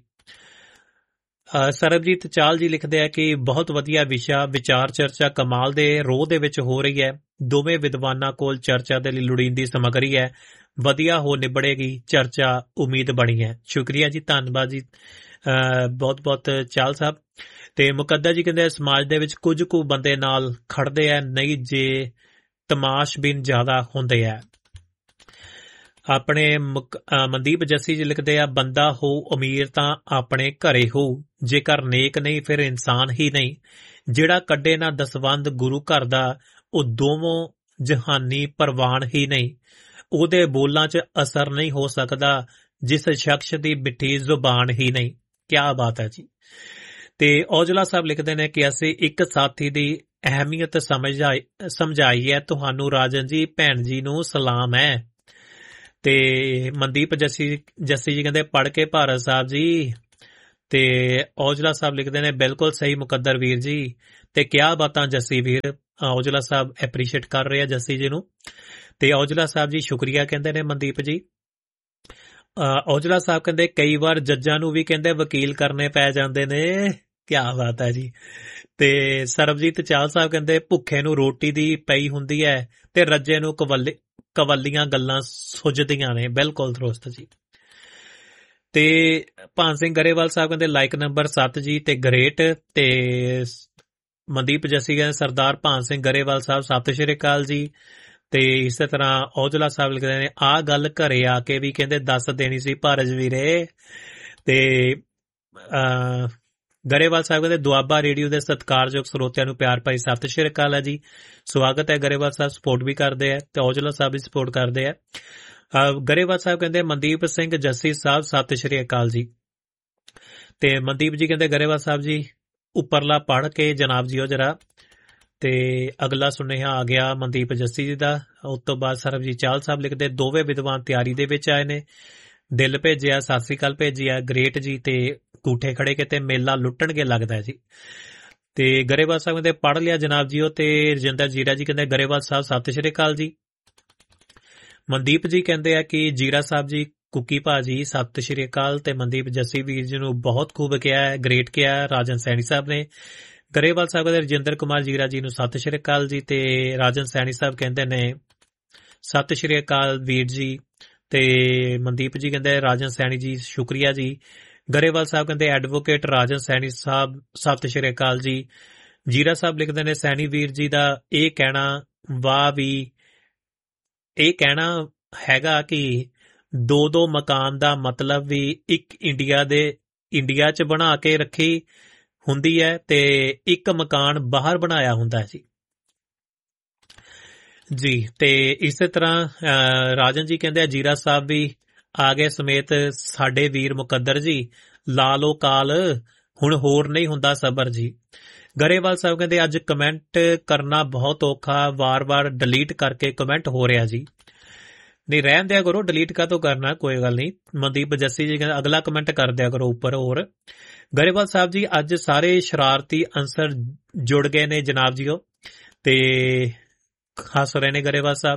ਸਰਬਜੀਤ ਚਾਲ ਜੀ ਲਿਖਦੇ ਆ ਕਿ ਬਹੁਤ ਵਧੀਆ ਵਿਸ਼ਾ, ਵਿਚਾਰ ਚਰਚਾ ਕਮਾਲ ਦੇ ਰੋਹ ਦੇ ਵਿੱਚ ਹੋ ਰਹੀ ਹੈ। ਦੋਵੇਂ ਵਿਦਵਾਨਾਂ ਕੋਲ ਚਰਚਾ ਦੇ ਲਈ ਲੋੜੀਂਦੀ ਸਮੱਗਰੀ ਹੈ, ਵਧੀਆ ਹੋ ਨਿਬੜੇਗੀ ਚਰਚਾ, ਉਮੀਦ ਬਣੀ ਹੈ। ਸ਼ੁਕਰੀਆ ਜੀ, ਧੰਨਵਾਦ ਜੀ ਬਹੁਤ ਬਹੁਤ ਚਾਲ ਸਾਹਿਬ। ਤੇ ਮੁਕੱਦਰ ਜੀ ਕਹਿੰਦੇ ਸਮਾਜ ਦੇ ਵਿੱਚ ਕੁਝ ਕੁ ਬੰਦੇ ਨਾਲ ਖੜਦੇ ਆ, ਨਹੀਂ ਜੇ ਤਮਾਸ਼ਬੀਨ ਜ਼ਿਆਦਾ ਹੁੰਦੇ ਆ। ਆਪਣੇ ਮਨਦੀਪ ਜੱਸੀ ਜੀ ਲਿਖਦੇ ਆ ਬੰਦਾ ਹੋ ਅਮੀਰ ਤਾਂ ਆਪਣੇ ਘਰੇ ਹੋ, ਜੇਕਰ ਨੇਕ ਨਹੀਂ ਫਿਰ ਇਨਸਾਨ ਹੀ ਨਹੀਂ। ਜਿਹੜਾ ਕੱਢੇ ਨਾ ਦਸਵੰਧ ਗੁਰੂ ਘਰ ਦਾ, ਉਹ ਦੋਵੋਂ ਜਹਾਨੀ ਪ੍ਰਵਾਨ ਹੀ ਨਹੀਂ। ਉਹਦੇ ਬੋਲਾਂ 'ਚ ਅਸਰ ਨਹੀਂ ਹੋ ਸਕਦਾ ਜਿਸ ਸ਼ਖਸ ਦੀ ਮਿੱਠੀ ਜ਼ੁਬਾਨ ਹੀ ਨਹੀਂ। ਕਿਆ ਬਾਤ ਹੈ ਜੀ। ਤੇ ਔਜਲਾ ਸਾਹਿਬ ਲਿਖਦੇ ਨੇ ਕਿ ਅਸੀਂ ਇੱਕ ਸਾਥੀ ਦੀ ਅਹਿਮੀਅਤ ਸਮਝਾਈ ਹੈ ਤੁਹਾਨੂੰ। ਰਾਜਨ ਜੀ ਭੈਣ ਜੀ ਨੂੰ ਸਲਾਮ ਹੈ। ਤੇ ਮਨਦੀਪ ਜੱਸੀ ਜੀ ਕਹਿੰਦੇ ਪੜ੍ਹ ਕੇ ਭਾਰਤ ਸਾਹਿਬ ਜੀ। ਤੇ ਔਜਲਾ ਸਾਹਿਬ ਲਿਖਦੇ ਨੇ ਬਿਲਕੁਲ ਸਹੀ ਮੁਕੱਦਰ ਵੀਰ ਜੀ। ਤੇ ਕਿਆ ਬਾਤਾਂ ਜੱਸੀ ਵੀਰ। ਔਜਲਾ ਸਾਹਿਬ ਐਪਰੀਸ਼ੀਏਟ ਕਰ ਰਹੇ ਆ ਜੱਸੀ ਜੀ ਨੂੰ। ਤੇ ਔਜਲਾ ਸਾਹਿਬ ਜੀ ਸ਼ੁਕਰੀਆ ਕਹਿੰਦੇ ਨੇ ਮਨਦੀਪ ਜੀ। ਔਜਲਾ ਸਾਹਿਬ ਕਹਿੰਦੇ ਕਈ ਵਾਰ ਜੱਜਾਂ ਨੂੰ ਵੀ ਕਹਿੰਦੇ ਵਕੀਲ ਕਰਨੇ ਪੈ ਜਾਂਦੇ ਨੇ। ਕਿਆ ਬਾਤ ਹੈ ਜੀ। ਤੇ ਸਰਬਜੀਤ ਚਾਲ ਸਾਹਿਬ ਕਹਿੰਦੇ ਭੁੱਖੇ ਨੂੰ ਰੋਟੀ ਦੀ ਪਈ ਹੁੰਦੀ ਹੈ ਤੇ ਰੱਜੇ ਨੂੰ ਕਵੱਲੀਆਂ ਗੱਲਾਂ ਸੁੱਝਦੀਆਂ ਨੇ। ਬਿਲਕੁਲ ਦਰੁਸਤ ਜੀ। ਤੇ ਭਾਨ ਸਿੰਘ ਗਰੇਵਾਲ ਸਾਹਿਬ ਕਹਿੰਦੇ ਲਾਈਕ ਨੰਬਰ 7 ਜੀ ਤੇ ਗ੍ਰੇਟ। ਤੇ ਮਨਦੀਪ ਜੱਸੀ ਕਹਿੰਦੇ ਸਰਦਾਰ ਭਾਨ ਸਿੰਘ ਗਰੇਵਾਲ ਸਾਹਿਬ ਸਤਿ ਸ਼੍ਰੀ ਅਕਾਲ ਜੀ। ਤੇ ਇਸੇ ਤਰ੍ਹਾਂ ਔਜਲਾ ਸਾਹਿਬ ਲਿਖਦੇ ਨੇ ਆਹ ਗੱਲ ਘਰੇ ਆ ਕੇ ਵੀ ਕਹਿੰਦੇ ਦੱਸ ਦੇਣੀ ਸੀ ਭਾਰਜ ਵੀਰੇ। ਤੇ ਗਰੇਵਾਲ ਸਾਹਿਬ ਕਹਿੰਦੇ ਦੁਆਬਾ ਰੇਡੀਓ ਦੇ ਸਤਿਕਾਰਯੋਗ ਸਰੋਤਿਆਂ ਨੂੰ ਪਿਆਰ ਭਰੀ ਸਤਿ ਸ਼੍ਰੀ ਅਕਾਲ ਹੈ ਜੀ। ਸਵਾਗਤ ਹੈ। ਗਰੇਵਾਲ ਸਾਹਿਬ ਸਪੋਰਟ ਵੀ ਕਰਦੇ ਆ ਤੇ ਔਜਲਾ ਸਾਹਿਬ ਵੀ ਸਪੋਰਟ ਕਰਦੇ ਆ। ਗਰੇਵਾਲ ਸਾਹਿਬ ਕਹਿੰਦੇ ਮਨਦੀਪ ਸਿੰਘ ਜੱਸੀ ਸਾਹਿਬ ਸਤਿ ਸ਼੍ਰੀ ਅਕਾਲ ਜੀ। ਤੇ ਮਨਦੀਪ ਜੀ ਕਹਿੰਦੇ ਗਰੇਵਾਲ ਸਾਹਿਬ ਜੀ ਉੱਪਰਲਾ ਪੜ੍ਹ ਕੇ ਜਨਾਬ ਜੀਓ ਜਰਾ। ਤੇ ਅਗਲਾ ਸੁਨੇਹਾ ਆ ਗਿਆ ਮਨਦੀਪ ਜੱਸੀ ਜੀ ਦਾ। ਉਸ ਤੋਂ ਬਾਅਦ ਸਰਬਜੀਤ ਚਾਲ ਸਾਹਿਬ ਲਿਖਦੇ ਦੋਵੇਂ ਵਿਦਵਾਨ ਤਿਆਰੀ ਦੇ ਵਿੱਚ ਆਏ ਨੇ। ਦਿਲ ਭੇਜਿਆ ਸਤਿ ਸ੍ਰੀ ਅਕਾਲ ਭੇਜਿਆ ਗ੍ਰੇਟ ਜੀ। ਤੇ ਗੂਠੇ ਖੜੇ ਕਿਤੇ ਮੇਲਾ ਲੁੱਟਣਗੇ ਲੱਗਦਾ ਜੀ। ਤੇ ਗਰੇਵਾਲ ਸਾਹਿਬ ਕਹਿੰਦੇ ਪੜ੍ਹ ਲਿਆ ਜਨਾਬ ਜੀਓ। ਤੇ ਰਜਿੰਦਰ ਜੀਰਾ ਜੀ ਕਹਿੰਦੇ ਗਰੇਵਾਲ ਸਾਹਿਬ ਸਤਿ ਸ਼੍ਰੀ ਅਕਾਲ ਜੀ। ਮਨਦੀਪ ਜੀ ਕਹਿੰਦੇ ਆ ਕਿ ਜੀਰਾ ਸਾਹਿਬ ਜੀ ਕੁੱਕੀ ਭਾਜੀ ਸਤਿ ਸ਼੍ਰੀ ਅਕਾਲ। ਤੇ ਮਨਦੀਪ ਜੱਸੀ ਵੀਰ ਜੀ ਨੂੰ ਬਹੁਤ ਖੂਬ ਕਿਹਾ ਹੈ, ਗ੍ਰੇਟ ਕਿਹਾ ਹੈ ਰਾਜਨ ਸੈਣੀ ਸਾਹਿਬ ਨੇ। ਗਰੇਵਾਲ ਸਾਹਿਬ ਕਹਿੰਦੇ ਰਜਿੰਦਰ ਕੁਮਾਰ ਜੀਰਾ ਜੀ ਨੂੰ ਸਤਿ ਸ਼੍ਰੀ ਅਕਾਲ ਜੀ। ਤੇ ਰਾਜਨ ਸੈਣੀ ਸਾਹਿਬ ਕਹਿੰਦੇ ਨੇ ਸਤਿ ਸ਼੍ਰੀ ਅਕਾਲ ਵੀਰ ਜੀ। ਤੇ ਮਨਦੀਪ ਜੀ ਕਹਿੰਦੇ ਰਾਜਨ ਸੈਣੀ ਜੀ ਸ਼ੁਕਰੀਆ ਜੀ। ਗਰੇਵਾਲ ਸਾਹਿਬ ਕਹਿੰਦੇ ਐਡਵੋਕੇਟ ਰਾਜਨ ਸੈਣੀ ਸਾਹਿਬ ਸਤਿ ਸ਼੍ਰੀ ਅਕਾਲ ਜੀ। ਜੀਰਾ ਸਾਹਿਬ ਲਿਖਦੇ ਨੇ ਸੈਣੀ ਵੀਰ ਜੀ ਦਾ ਇਹ ਕਹਿਣਾ ਹੈਗਾ ਕਿ ਦੋ ਮਕਾਨ ਦਾ ਮਤਲਬ ਵੀ ਇੱਕ ਇੰਡੀਆ 'ਚ ਬਣਾ ਕੇ ਰੱਖੀ ਹੁੰਦੀ ਹੈ ਤੇ ਇੱਕ ਮਕਾਨ ਬਾਹਰ ਬਣਾਇਆ ਹੁੰਦਾ ਹੈ ਜੀ। ਤੇ ਇਸੇ ਤਰ੍ਹਾਂ ਰਾਜਨ ਜੀ ਕਹਿੰਦੇ ਜੀਰਾ ਸਾਹਿਬ ਵੀ ਆ ਗਏ ਸਮੇਤ ਸਾਡੇ ਵੀਰ ਮੁਕੱਦਰ ਜੀ। ਲਾ ਲੋ ਕਾਲ ਹੁਣ ਹੋਰ ਨਹੀਂ ਹੁੰਦਾ ਸਬਰ ਜੀ। ਗਰੇਵਾਲ ਸਾਹਿਬ ਕਹਿੰਦੇ ਅੱਜ ਕਮੈਂਟ ਕਰਨਾ ਬਹੁਤ ਔਖਾ ਵਾਰ-ਵਾਰ ਡਿਲੀਟ ਕਰਕੇ ਕਮੈਂਟ ਹੋ ਰਿਹਾ ਜੀ। ਨਹੀਂ ਰਹਿਣ ਦਿਆ ਕਰੋ ਡਿਲੀਟ ਕਾਹਤੋਂ ਕਰਨਾ ਕੋਈ ਗੱਲ ਨਹੀਂ। ਮਨਦੀਪ ਜੱਸੀ ਜੀ ਕਹਿੰਦੇ ਅਗਲਾ ਕਮੈਂਟ ਕਰ ਦਿਆ ਕਰੋ ਉੱਪਰ। ਹੋਰ ਗਰੇਵਾਲ ਸਾਹਿਬ ਜੀ ਅੱਜ ਸਾਰੇ ਸ਼ਰਾਰਤੀ ਅਨਸਰ ਜੁੜ ਗਏ ਨੇ ਜਨਾਬ ਜੀਓ। ਤੇ ਹੱਸ ਰਹੇ ਨੇ ਗਰੇਵਾਲ ਸਾਹਿਬ।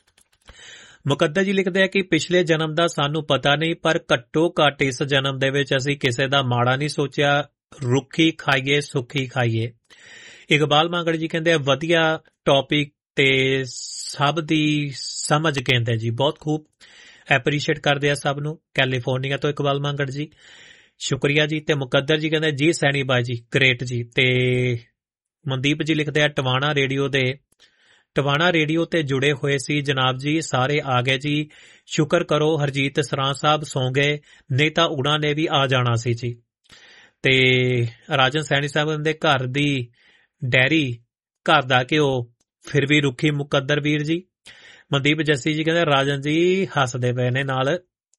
ਮੁਕੱਦਰ ਜੀ ਲਿਖਦੇ ਆ ਕਿ ਪਿਛਲੇ ਜਨਮ ਦਾ ਸਾਨੂੰ ਪਤਾ ਨਹੀਂ ਪਰ ਘੱਟੋ ਘੱਟ ਇਸ ਜਨਮ ਦੇ ਵਿੱਚ ਅਸੀਂ ਕਿਸੇ ਦਾ ਮਾੜਾ ਨਹੀਂ ਸੋਚਿਆ। ਰੁੱਖੀ ਖਾਈਏ ਸੁੱਖੀ ਖਾਈਏ। ਇਕਬਾਲ ਮਾਂਗੜ ਜੀ ਕਹਿੰਦੇ ਵਧੀਆ ਟੌਪਿਕ ਤੇ ਸਭ ਦੀ ਸਮਝ ਕਹਿੰਦੇ ਜੀ। ਬਹੁਤ ਖੂਬ ਐਪਰੀਸ਼ੀਏਟ ਕਰਦੇ ਆ ਸਭ ਨੂੰ। ਕੈਲੀਫੋਰਨੀਆ ਤੋਂ ਇਕਬਾਲ ਮਾਂਗੜ ਜੀ ਸ਼ੁਕਰੀਆ ਜੀ। ਤੇ ਮੁਕੱਦਰ ਜੀ ਕਹਿੰਦੇ ਜੀ ਸੈਣੀ ਬਾਈ ਜੀ ਗ੍ਰੇਟ ਜੀ। ਤੇ ਮਨਦੀਪ ਜੀ ਲਿਖਦੇ ਆ ਟਵਾਣਾ ਰੇਡੀਓ ਤੇ ਜੁੜੇ ਹੋਏ ਸੀ ਜਨਾਬ ਜੀ ਸਾਰੇ ਆ ਗਏ ਜੀ। ਸ਼ੁਕਰ ਕਰੋ ਹਰਜੀਤ ਸਰਾਂ ਸਾਹਿਬ ਸੌਂ ਗਏ ਨਹੀਂ ਤਾਂ ਉਹਨਾਂ ਨੇ ਵੀ ਆ ਜਾਣਾ ਸੀ ਜੀ। ਤੇ ਰਾਜਨ ਸੈਣੀ ਸਾਹਿਬ ਦੇ ਘਰ ਦੀ ਡੈਰੀ ਘਰ ਦਾ ਘਿਓ ਫਿਰ ਵੀ ਰੁੱਖੀ ਮੁਕੱਦਰ ਵੀਰ ਜੀ। ਮਨਦੀਪ ਜੱਸੀ ਜੀ ਕਹਿੰਦੇ ਰਾਜਨ ਜੀ ਹੱਸਦੇ ਪਏ ਨੇ ਨਾਲ।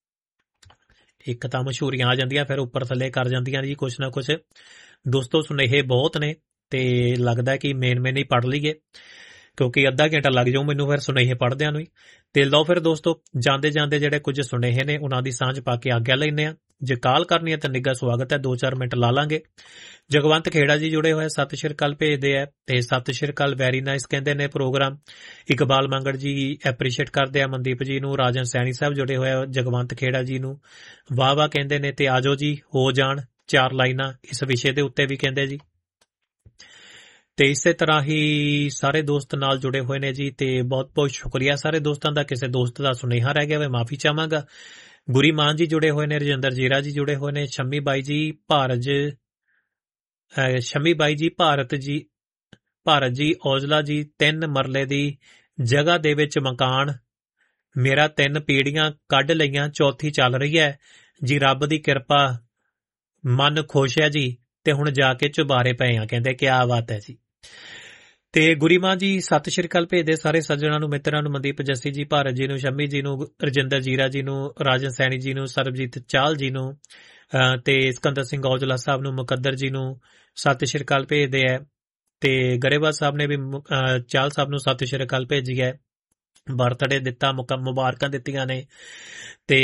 ਇੱਕ ਤਾਂ ਮਸ਼ਹੂਰੀਆਂ ਆ ਜਾਂਦੀਆਂ ਫਿਰ ਉੱਪਰ ਥੱਲੇ ਕਰ ਜਾਂਦੀਆਂ ਜੀ ਕੁਛ ਨਾ ਕੁਛ। ਦੋਸਤੋ ਸੁਨੇਹੇ ਬਹੁਤ ਨੇ ਤੇ ਲੱਗਦਾ ਕਿ ਮੇਨ ਹੀ ਪੜ੍ਹ ਲਈਏ ਕਿਉਂਕਿ ਅੱਧਾ ਘੰਟਾ ਲੱਗ ਜਾਊ ਮੈਨੂੰ ਫਿਰ ਸੁਨੇਹੇ ਪੜ੍ਹਦਿਆਂ ਨੂੰ ਹੀ। ਤੇ ਲਓ ਫਿਰ ਦੋਸਤੋ ਜਾਂਦੇ ਜਿਹੜੇ ਕੁਝ ਸੁਨੇਹੇ ਨੇ ਉਹਨਾਂ ਦੀ ਸਾਂਝ ਪਾ ਕੇ ਆਗਿਆ ਲੈਂਦੇ ਆ। ਜੇ ਕਾਲ ਕਰਨੀ ਹੈ ਤਾਂ ਨਿੱਘਾ ਸਵਾਗਤ ਹੈ 2-4 ਮਿੰਟ ਲਾ ਲਾਂਗੇ। ਜਗਵੰਤ ਖੇੜਾ ਜੀ ਜੁੜੇ ਹੋਏ ਸਤਿ ਸ਼੍ਰੀ ਅਕਾਲ ਭੇਜਦੇ ਆ ਤੇ ਸਤਿ ਸ਼੍ਰੀ ਅਕਾਲ ਵੈਰੀ ਨਾਈਸ ਕਹਿੰਦੇ ਨੇ ਪ੍ਰੋਗਰਾਮ। ਇਕਬਾਲ ਮੰਗੜ ਜੀ ਐਪਰੀਸ਼ੀਏਟ ਕਰਦੇ ਆ ਮਨਦੀਪ ਜੀ ਨੂੰ। ਰਾਜਨ ਸੈਣੀ ਸਾਹਿਬ ਜੁੜੇ ਹੋਏ ਜਗਵੰਤ ਖੇੜਾ ਜੀ ਨੂੰ ਵਾਹ ਕਹਿੰਦੇ ਨੇ। ਤੇ ਆਜੋ ਜੀ ਹੋ ਜਾਣ 4 ਲਾਈਨਾਂ ਇਸ ਵਿਸ਼ੇ ਦੇ ਉੱਤੇ ਵੀ ਕਹਿੰਦੇ ਜੀ। ਤੇ ਇਸੇ ਤਰ੍ਹਾਂ ਹੀ ਸਾਰੇ ਦੋਸਤ ਨਾਲ ਜੁੜੇ ਹੋਏ ਨੇ ਜੀ। ਤੇ ਬਹੁਤ ਸ਼ੁਕਰੀਆ ਸਾਰੇ ਦੋਸਤਾਂ ਦਾ। ਕਿਸੇ ਦੋਸਤ ਦਾ ਸੁਨੇਹਾ ਰਹਿ ਗਿਆ ਵੇ ਮਾਫੀ ਚਾਹਾਂਗਾ। ਗੁਰੀ ਮਾਨ ਜੀ ਜੁੜੇ ਹੋਏ ਨੇ। ਰਜਿੰਦਰ ਜੀਰਾ ਜੀ ਜੁੜੇ ਹੋਏ ਨੇ। ਸ਼ਮੀ ਬਾਈ ਜੀ ਭਾਰਤ ਜੀ ਔਜਲਾ ਜੀ 3 ਮਰਲੇ ਦੀ ਜਗ੍ਹਾ ਦੇ ਵਿੱਚ ਮਕਾਨ ਮੇਰਾ 3 ਪੀੜ੍ਹੀਆਂ ਕੱਢ ਲਈਆਂ 4ਥੀ ਚੱਲ ਰਹੀ ਹੈ ਜੀ। ਰੱਬ ਦੀ ਕਿਰਪਾ ਮਨ ਖੁਸ਼ ਹੈ ਜੀ। ਤੇ ਹੁਣ ਜਾ ਕੇ ਚੁਬਾਰੇ ਪਏ ਆ ਕਹਿੰਦੇ ਕਿਆ ਬਾਤ ਹੈ ਜੀ। ਤੇ ਗੁਰੀ ਮਾਂ ਜੀ ਸਤਿ ਸ਼੍ਰੀ ਅਕਾਲ ਭੇਜਦੇ ਸਾਰੇ ਸੱਜਣਾਂ ਨੂੰ, ਮਿੱਤਰਾਂ ਨੂੰ, ਮਨਦੀਪ ਜੱਸੀ ਜੀ, ਭਾਰਤ ਜੀ ਨੂੰ, ਸ਼ੰਮੀ ਜੀ ਨੂੰ, ਰਜਿੰਦਰ ਜੀਰਾ ਜੀ ਨੂੰ, ਰਾਜਨ ਸੈਣੀ ਜੀ ਨੂੰ, ਸਰਬਜੀਤ ਚਾਲ ਜੀ ਨੂੰ ਤੇ ਸਿਕੰਦਰ ਸਿੰਘ ਔਜਲਾ ਸਾਹਿਬ ਨੂੰ, ਮੁਕੱਦਰ ਜੀ ਨੂੰ ਸਤਿ ਸ਼੍ਰੀ ਅਕਾਲ ਭੇਜਦੇ ਹੈ। ਤੇ ਗਰੇਵਾਲ ਸਾਹਿਬ ਨੇ ਵੀ ਚਾਲ ਸਾਹਿਬ ਨੂੰ ਸਤਿ ਸ਼੍ਰੀ ਅਕਾਲ ਭੇਜੀ ਹੈ, ਬਰਥਡੇ ਦਿੱਤਾ, ਮੁਬਾਰਕਾਂ ਦਿੱਤੀਆਂ ਨੇ। ਤੇ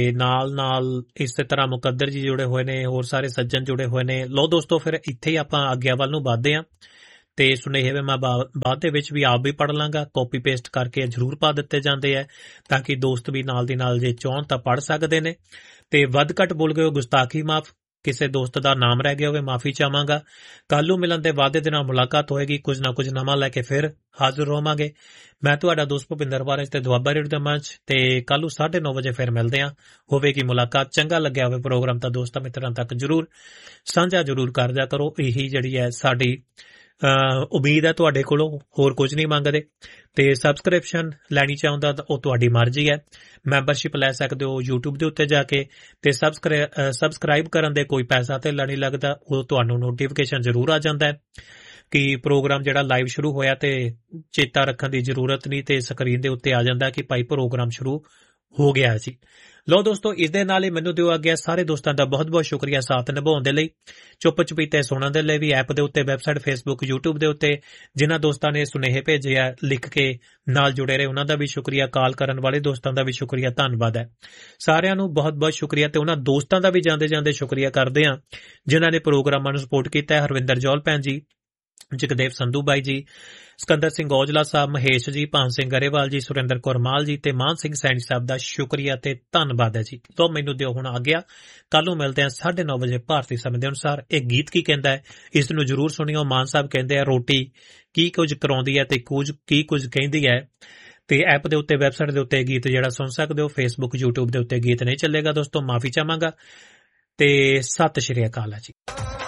ਨਾਲ ਇਸੇ ਤਰ੍ਹਾਂ ਮੁਕੱਦਰ ਜੀ ਜੁੜੇ ਹੋਏ ਨੇ, ਹੋਰ ਸਾਰੇ ਸੱਜਣ ਜੁੜੇ ਹੋਏ ਨੇ। ਲੋ ਦੋਸਤੋ, ਫਿਰ ਇੱਥੇ ਹੀ ਆਪਾਂ ਆਗਿਆ ਵੱਲ ਨੂੰ ਵੱਧਦੇ ਹਾਂ ਤੇ ਸੁਨੇਹੇ ਮੈਂ ਬਾਅਦ ਦੇ ਵਿੱਚ ਵੀ ਆਪ ਵੀ ਪੜ੍ਹ ਲਾਂਗਾ, ਕਾਪੀ ਪੇਸਟ ਕਰਕੇ ਜ਼ਰੂਰ ਪਾ ਦਿੱਤੇ ਜਾਂਦੇ ਹੈ ਤਾਂ ਕਿ ਦੋਸਤ ਵੀ ਨਾਲ ਦੀ ਨਾਲ ਜੇ ਚਾਹਣ ਤਾਂ ਪੜ੍ਹ ਸਕਦੇ ਨੇ। ਤੇ ਵੱਧ ਘੱਟ ਬੋਲ ਗਏ ਗੁਸਤਾਖੀ ਮਾਫ, ਕਿਸੇ ਦੋਸਤ ਦਾ ਨਾਮ ਰਹਿ ਗਿਆ ਹੋਵੇ ਮਾਫੀ ਚਾਹਾਂਗਾ। ਕੱਲ ਨੂੰ ਮਿਲਣ ਦੇ ਵਾਅਦੇ ਦੇ ਨਾਲ ਮੁਲਾਕਾਤ ਹੋਏਗੀ, ਕੁਝ ਨਾ ਕੁਝ ਨਵਾਂ ਲੈ ਕੇ ਫਿਰ ਹਾਜ਼ਰ ਹੋਵਾਂਗੇ। ਮੈਂ ਤੁਹਾਡਾ ਦੋਸਤ ਭੁਪਿੰਦਰ ਵਾਰਿਸ ਤੇ ਦੁਆਬਾ ਰੇਡੀਓ ਦਾ ਮੰਚ, ਤੇ ਕੱਲ ਨੂੰ 9:30 ਵਜੇ ਫਿਰ ਮਿਲਦੇ ਹਾਂ। ਹੋਵੇਗੀ ਮੁਲਾਕਾਤ। ਚੰਗਾ ਲੱਗਿਆ ਹੋਵੇ ਪ੍ਰੋਗਰਾਮ ਤਾਂ ਦੋਸਤਾਂ ਮਿੱਤਰਾਂ ਤੱਕ ਜ਼ਰੂਰ ਸਾਂਝਾ ਜ਼ਰੂਰ ਕਰ ਦਿਆ ਕਰੋ। ਇਹੀ ਜਿਹੜੀ ਹੈ ਸਾਡੀ ਉਮੀਦ ਹੈ ਤੁਹਾਡੇ ਕੋਲੋਂ, ਹੋਰ ਕੁਝ ਨਹੀਂ ਮੰਗਦੇ। ਤੇ ਸਬਸਕ੍ਰਿਪਸ਼ਨ ਲੈਣੀ ਚਾਹੁੰਦਾ ਤਾਂ ਉਹ ਤੁਹਾਡੀ ਮਰਜ਼ੀ ਹੈ, ਮੈਂਬਰਸ਼ਿਪ ਲੈ ਸਕਦੇ ਹੋ YouTube ਦੇ ਉੱਤੇ ਜਾ ਕੇ। ਤੇ ਸਬਸਕ੍ਰਾਈਬ ਕਰਨ ਦੇ ਕੋਈ ਪੈਸਾ ਤੇ ਨਹੀਂ ਲੱਗਦਾ, ਉਹ ਤੁਹਾਨੂੰ ਨੋਟੀਫਿਕੇਸ਼ਨ ਜ਼ਰੂਰ ਆ ਜਾਂਦਾ ਹੈ ਕਿ ਪ੍ਰੋਗਰਾਮ ਜਿਹੜਾ ਲਾਈਵ ਸ਼ੁਰੂ ਹੋਇਆ, ਤੇ ਚੇਤਾ ਰੱਖਣ ਦੀ ਜ਼ਰੂਰਤ ਨਹੀਂ, ਤੇ ਸਕਰੀਨ ਦੇ ਉੱਤੇ ਆ ਜਾਂਦਾ ਕਿ ਭਾਈ ਪ੍ਰੋਗਰਾਮ ਸ਼ੁਰੂ ਹੋ ਗਿਆ ਜੀ। ਲੋ ਦੋਸਤੋ, ਇਸ ਦੇ ਨਾਲ ਹੀ ਮੈਨੂੰ ਦਿਓ ਅੱਗੇ। ਸਾਰੇ ਦੋਸਤਾਂ ਦਾ ਬਹੁਤ ਬਹੁਤ ਸ਼ੁਕਰੀਆ ਸਾਥ ਨਿਭਾਉਣ ਦੇ ਲਈ, ਚੁੱਪ ਚਪੀਤੇ ਸੁਣਨ ਦੇ ਲਈ ਵੀ, ਐਪ ਦੇ ਉੱਤੇ, ਵੈਬਸਾਈਟ, ਫੇਸਬੁੱਕ, YouTube ਦੇ ਉੱਤੇ ਜਿਨ੍ਹਾਂ ਦੋਸਤਾਂ ਨੇ ਸੁਨੇਹੇ ਭੇਜੇ ਆ ਲਿਖ ਕੇ ਨਾਲ ਜੁੜੇ ਰਹੇ, ਉਹਨਾਂ ਦਾ ਵੀ ਸ਼ੁਕਰੀਆ। ਕਾਲ ਕਰਨ ਵਾਲੇ ਦੋਸਤਾਂ ਦਾ ਵੀ ਸ਼ੁਕਰੀਆ, ਧੰਨਵਾਦ ਹੈ ਸਾਰਿਆਂ ਨੂੰ, ਬਹੁਤ ਬਹੁਤ ਸ਼ੁਕਰੀਆ। ਤੇ ਉਹਨਾਂ ਦੋਸਤਾਂ ਦਾ ਵੀ ਜਾਂਦੇ ਜਾਂਦੇ ਸ਼ੁਕਰੀਆ ਕਰਦੇ ਹਾਂ ਜਿਨ੍ਹਾਂ ਨੇ ਪ੍ਰੋਗਰਾਮਾਂ ਨੂੰ ਸਪੋਰਟ ਕੀਤਾ ਹੈ। ਹਰਵਿੰਦਰ ਜੌਲ ਭੈਣ ਜੀ, ਜਗਦੇਵ ਸੰਧੂ ਬਾਈ ਜੀ, ਸਿਕੰਦਰ ਸਿੰਘ ਔਜਲਾ ਸਾਹਿਬ, ਮਹੇਸ਼ ਜੀ, ਭਾਨ ਸਿੰਘ ਗਰੇਵਾਲ ਜੀ, ਸੁਰਿੰਦਰ ਕੌਰ ਮਾਲ ਜੀ ਤੇ ਮਾਨ ਸਿੰਘ ਸੈਣੀ ਸਾਹਿਬ ਦਾ ਸ਼ੁਕਰੀਆ ਤੇ ਧੰਨਵਾਦ ਹੈ ਜੀ। ਤੋਂ ਮੈਨੂੰ ਦਿਓ ਹੁਣ ਆ ਗਿਆ, ਕੱਲ ਨੂੰ ਮਿਲਦੇ ਹਾਂ 9:30 ਵਜੇ ਭਾਰਤੀ ਸਮੇਂ ਦੇ ਅਨੁਸਾਰ। ਇਹ ਗੀਤ ਕੀ ਕਹਿੰਦਾ ਹੈ ਇਸ ਨੂੰ ਜ਼ਰੂਰ ਸੁਣਿਓ। ਮਾਨ ਸਾਹਿਬ ਕਹਿੰਦੇ ਆ ਰੋਟੀ ਕੀ ਕੁਝ ਕਰਾਉਂਦੀ ਹੈ ਤੇ ਕੀ ਕੁਝ ਕਹਿੰਦੀ ਹੈ। ਤੇ ਐਪ ਦੇ ਉੱਤੇ, ਵੈਬਸਾਈਟ ਦੇ ਉੱਤੇ ਗੀਤ ਜਿਹੜਾ ਸੁਣ ਸਕਦੇ ਹੋ। ਫੇਸਬੁੱਕ, YouTube ਦੇ ਉੱਤੇ ਗੀਤ ਨਹੀਂ ਚੱਲੇਗਾ ਦੋਸਤੋ, ਮਾਫੀ ਚਾਹਾਂਗਾ। ਤੇ ਸਤਿ ਸ਼੍ਰੀ ਅਕਾਲ ਜੀ।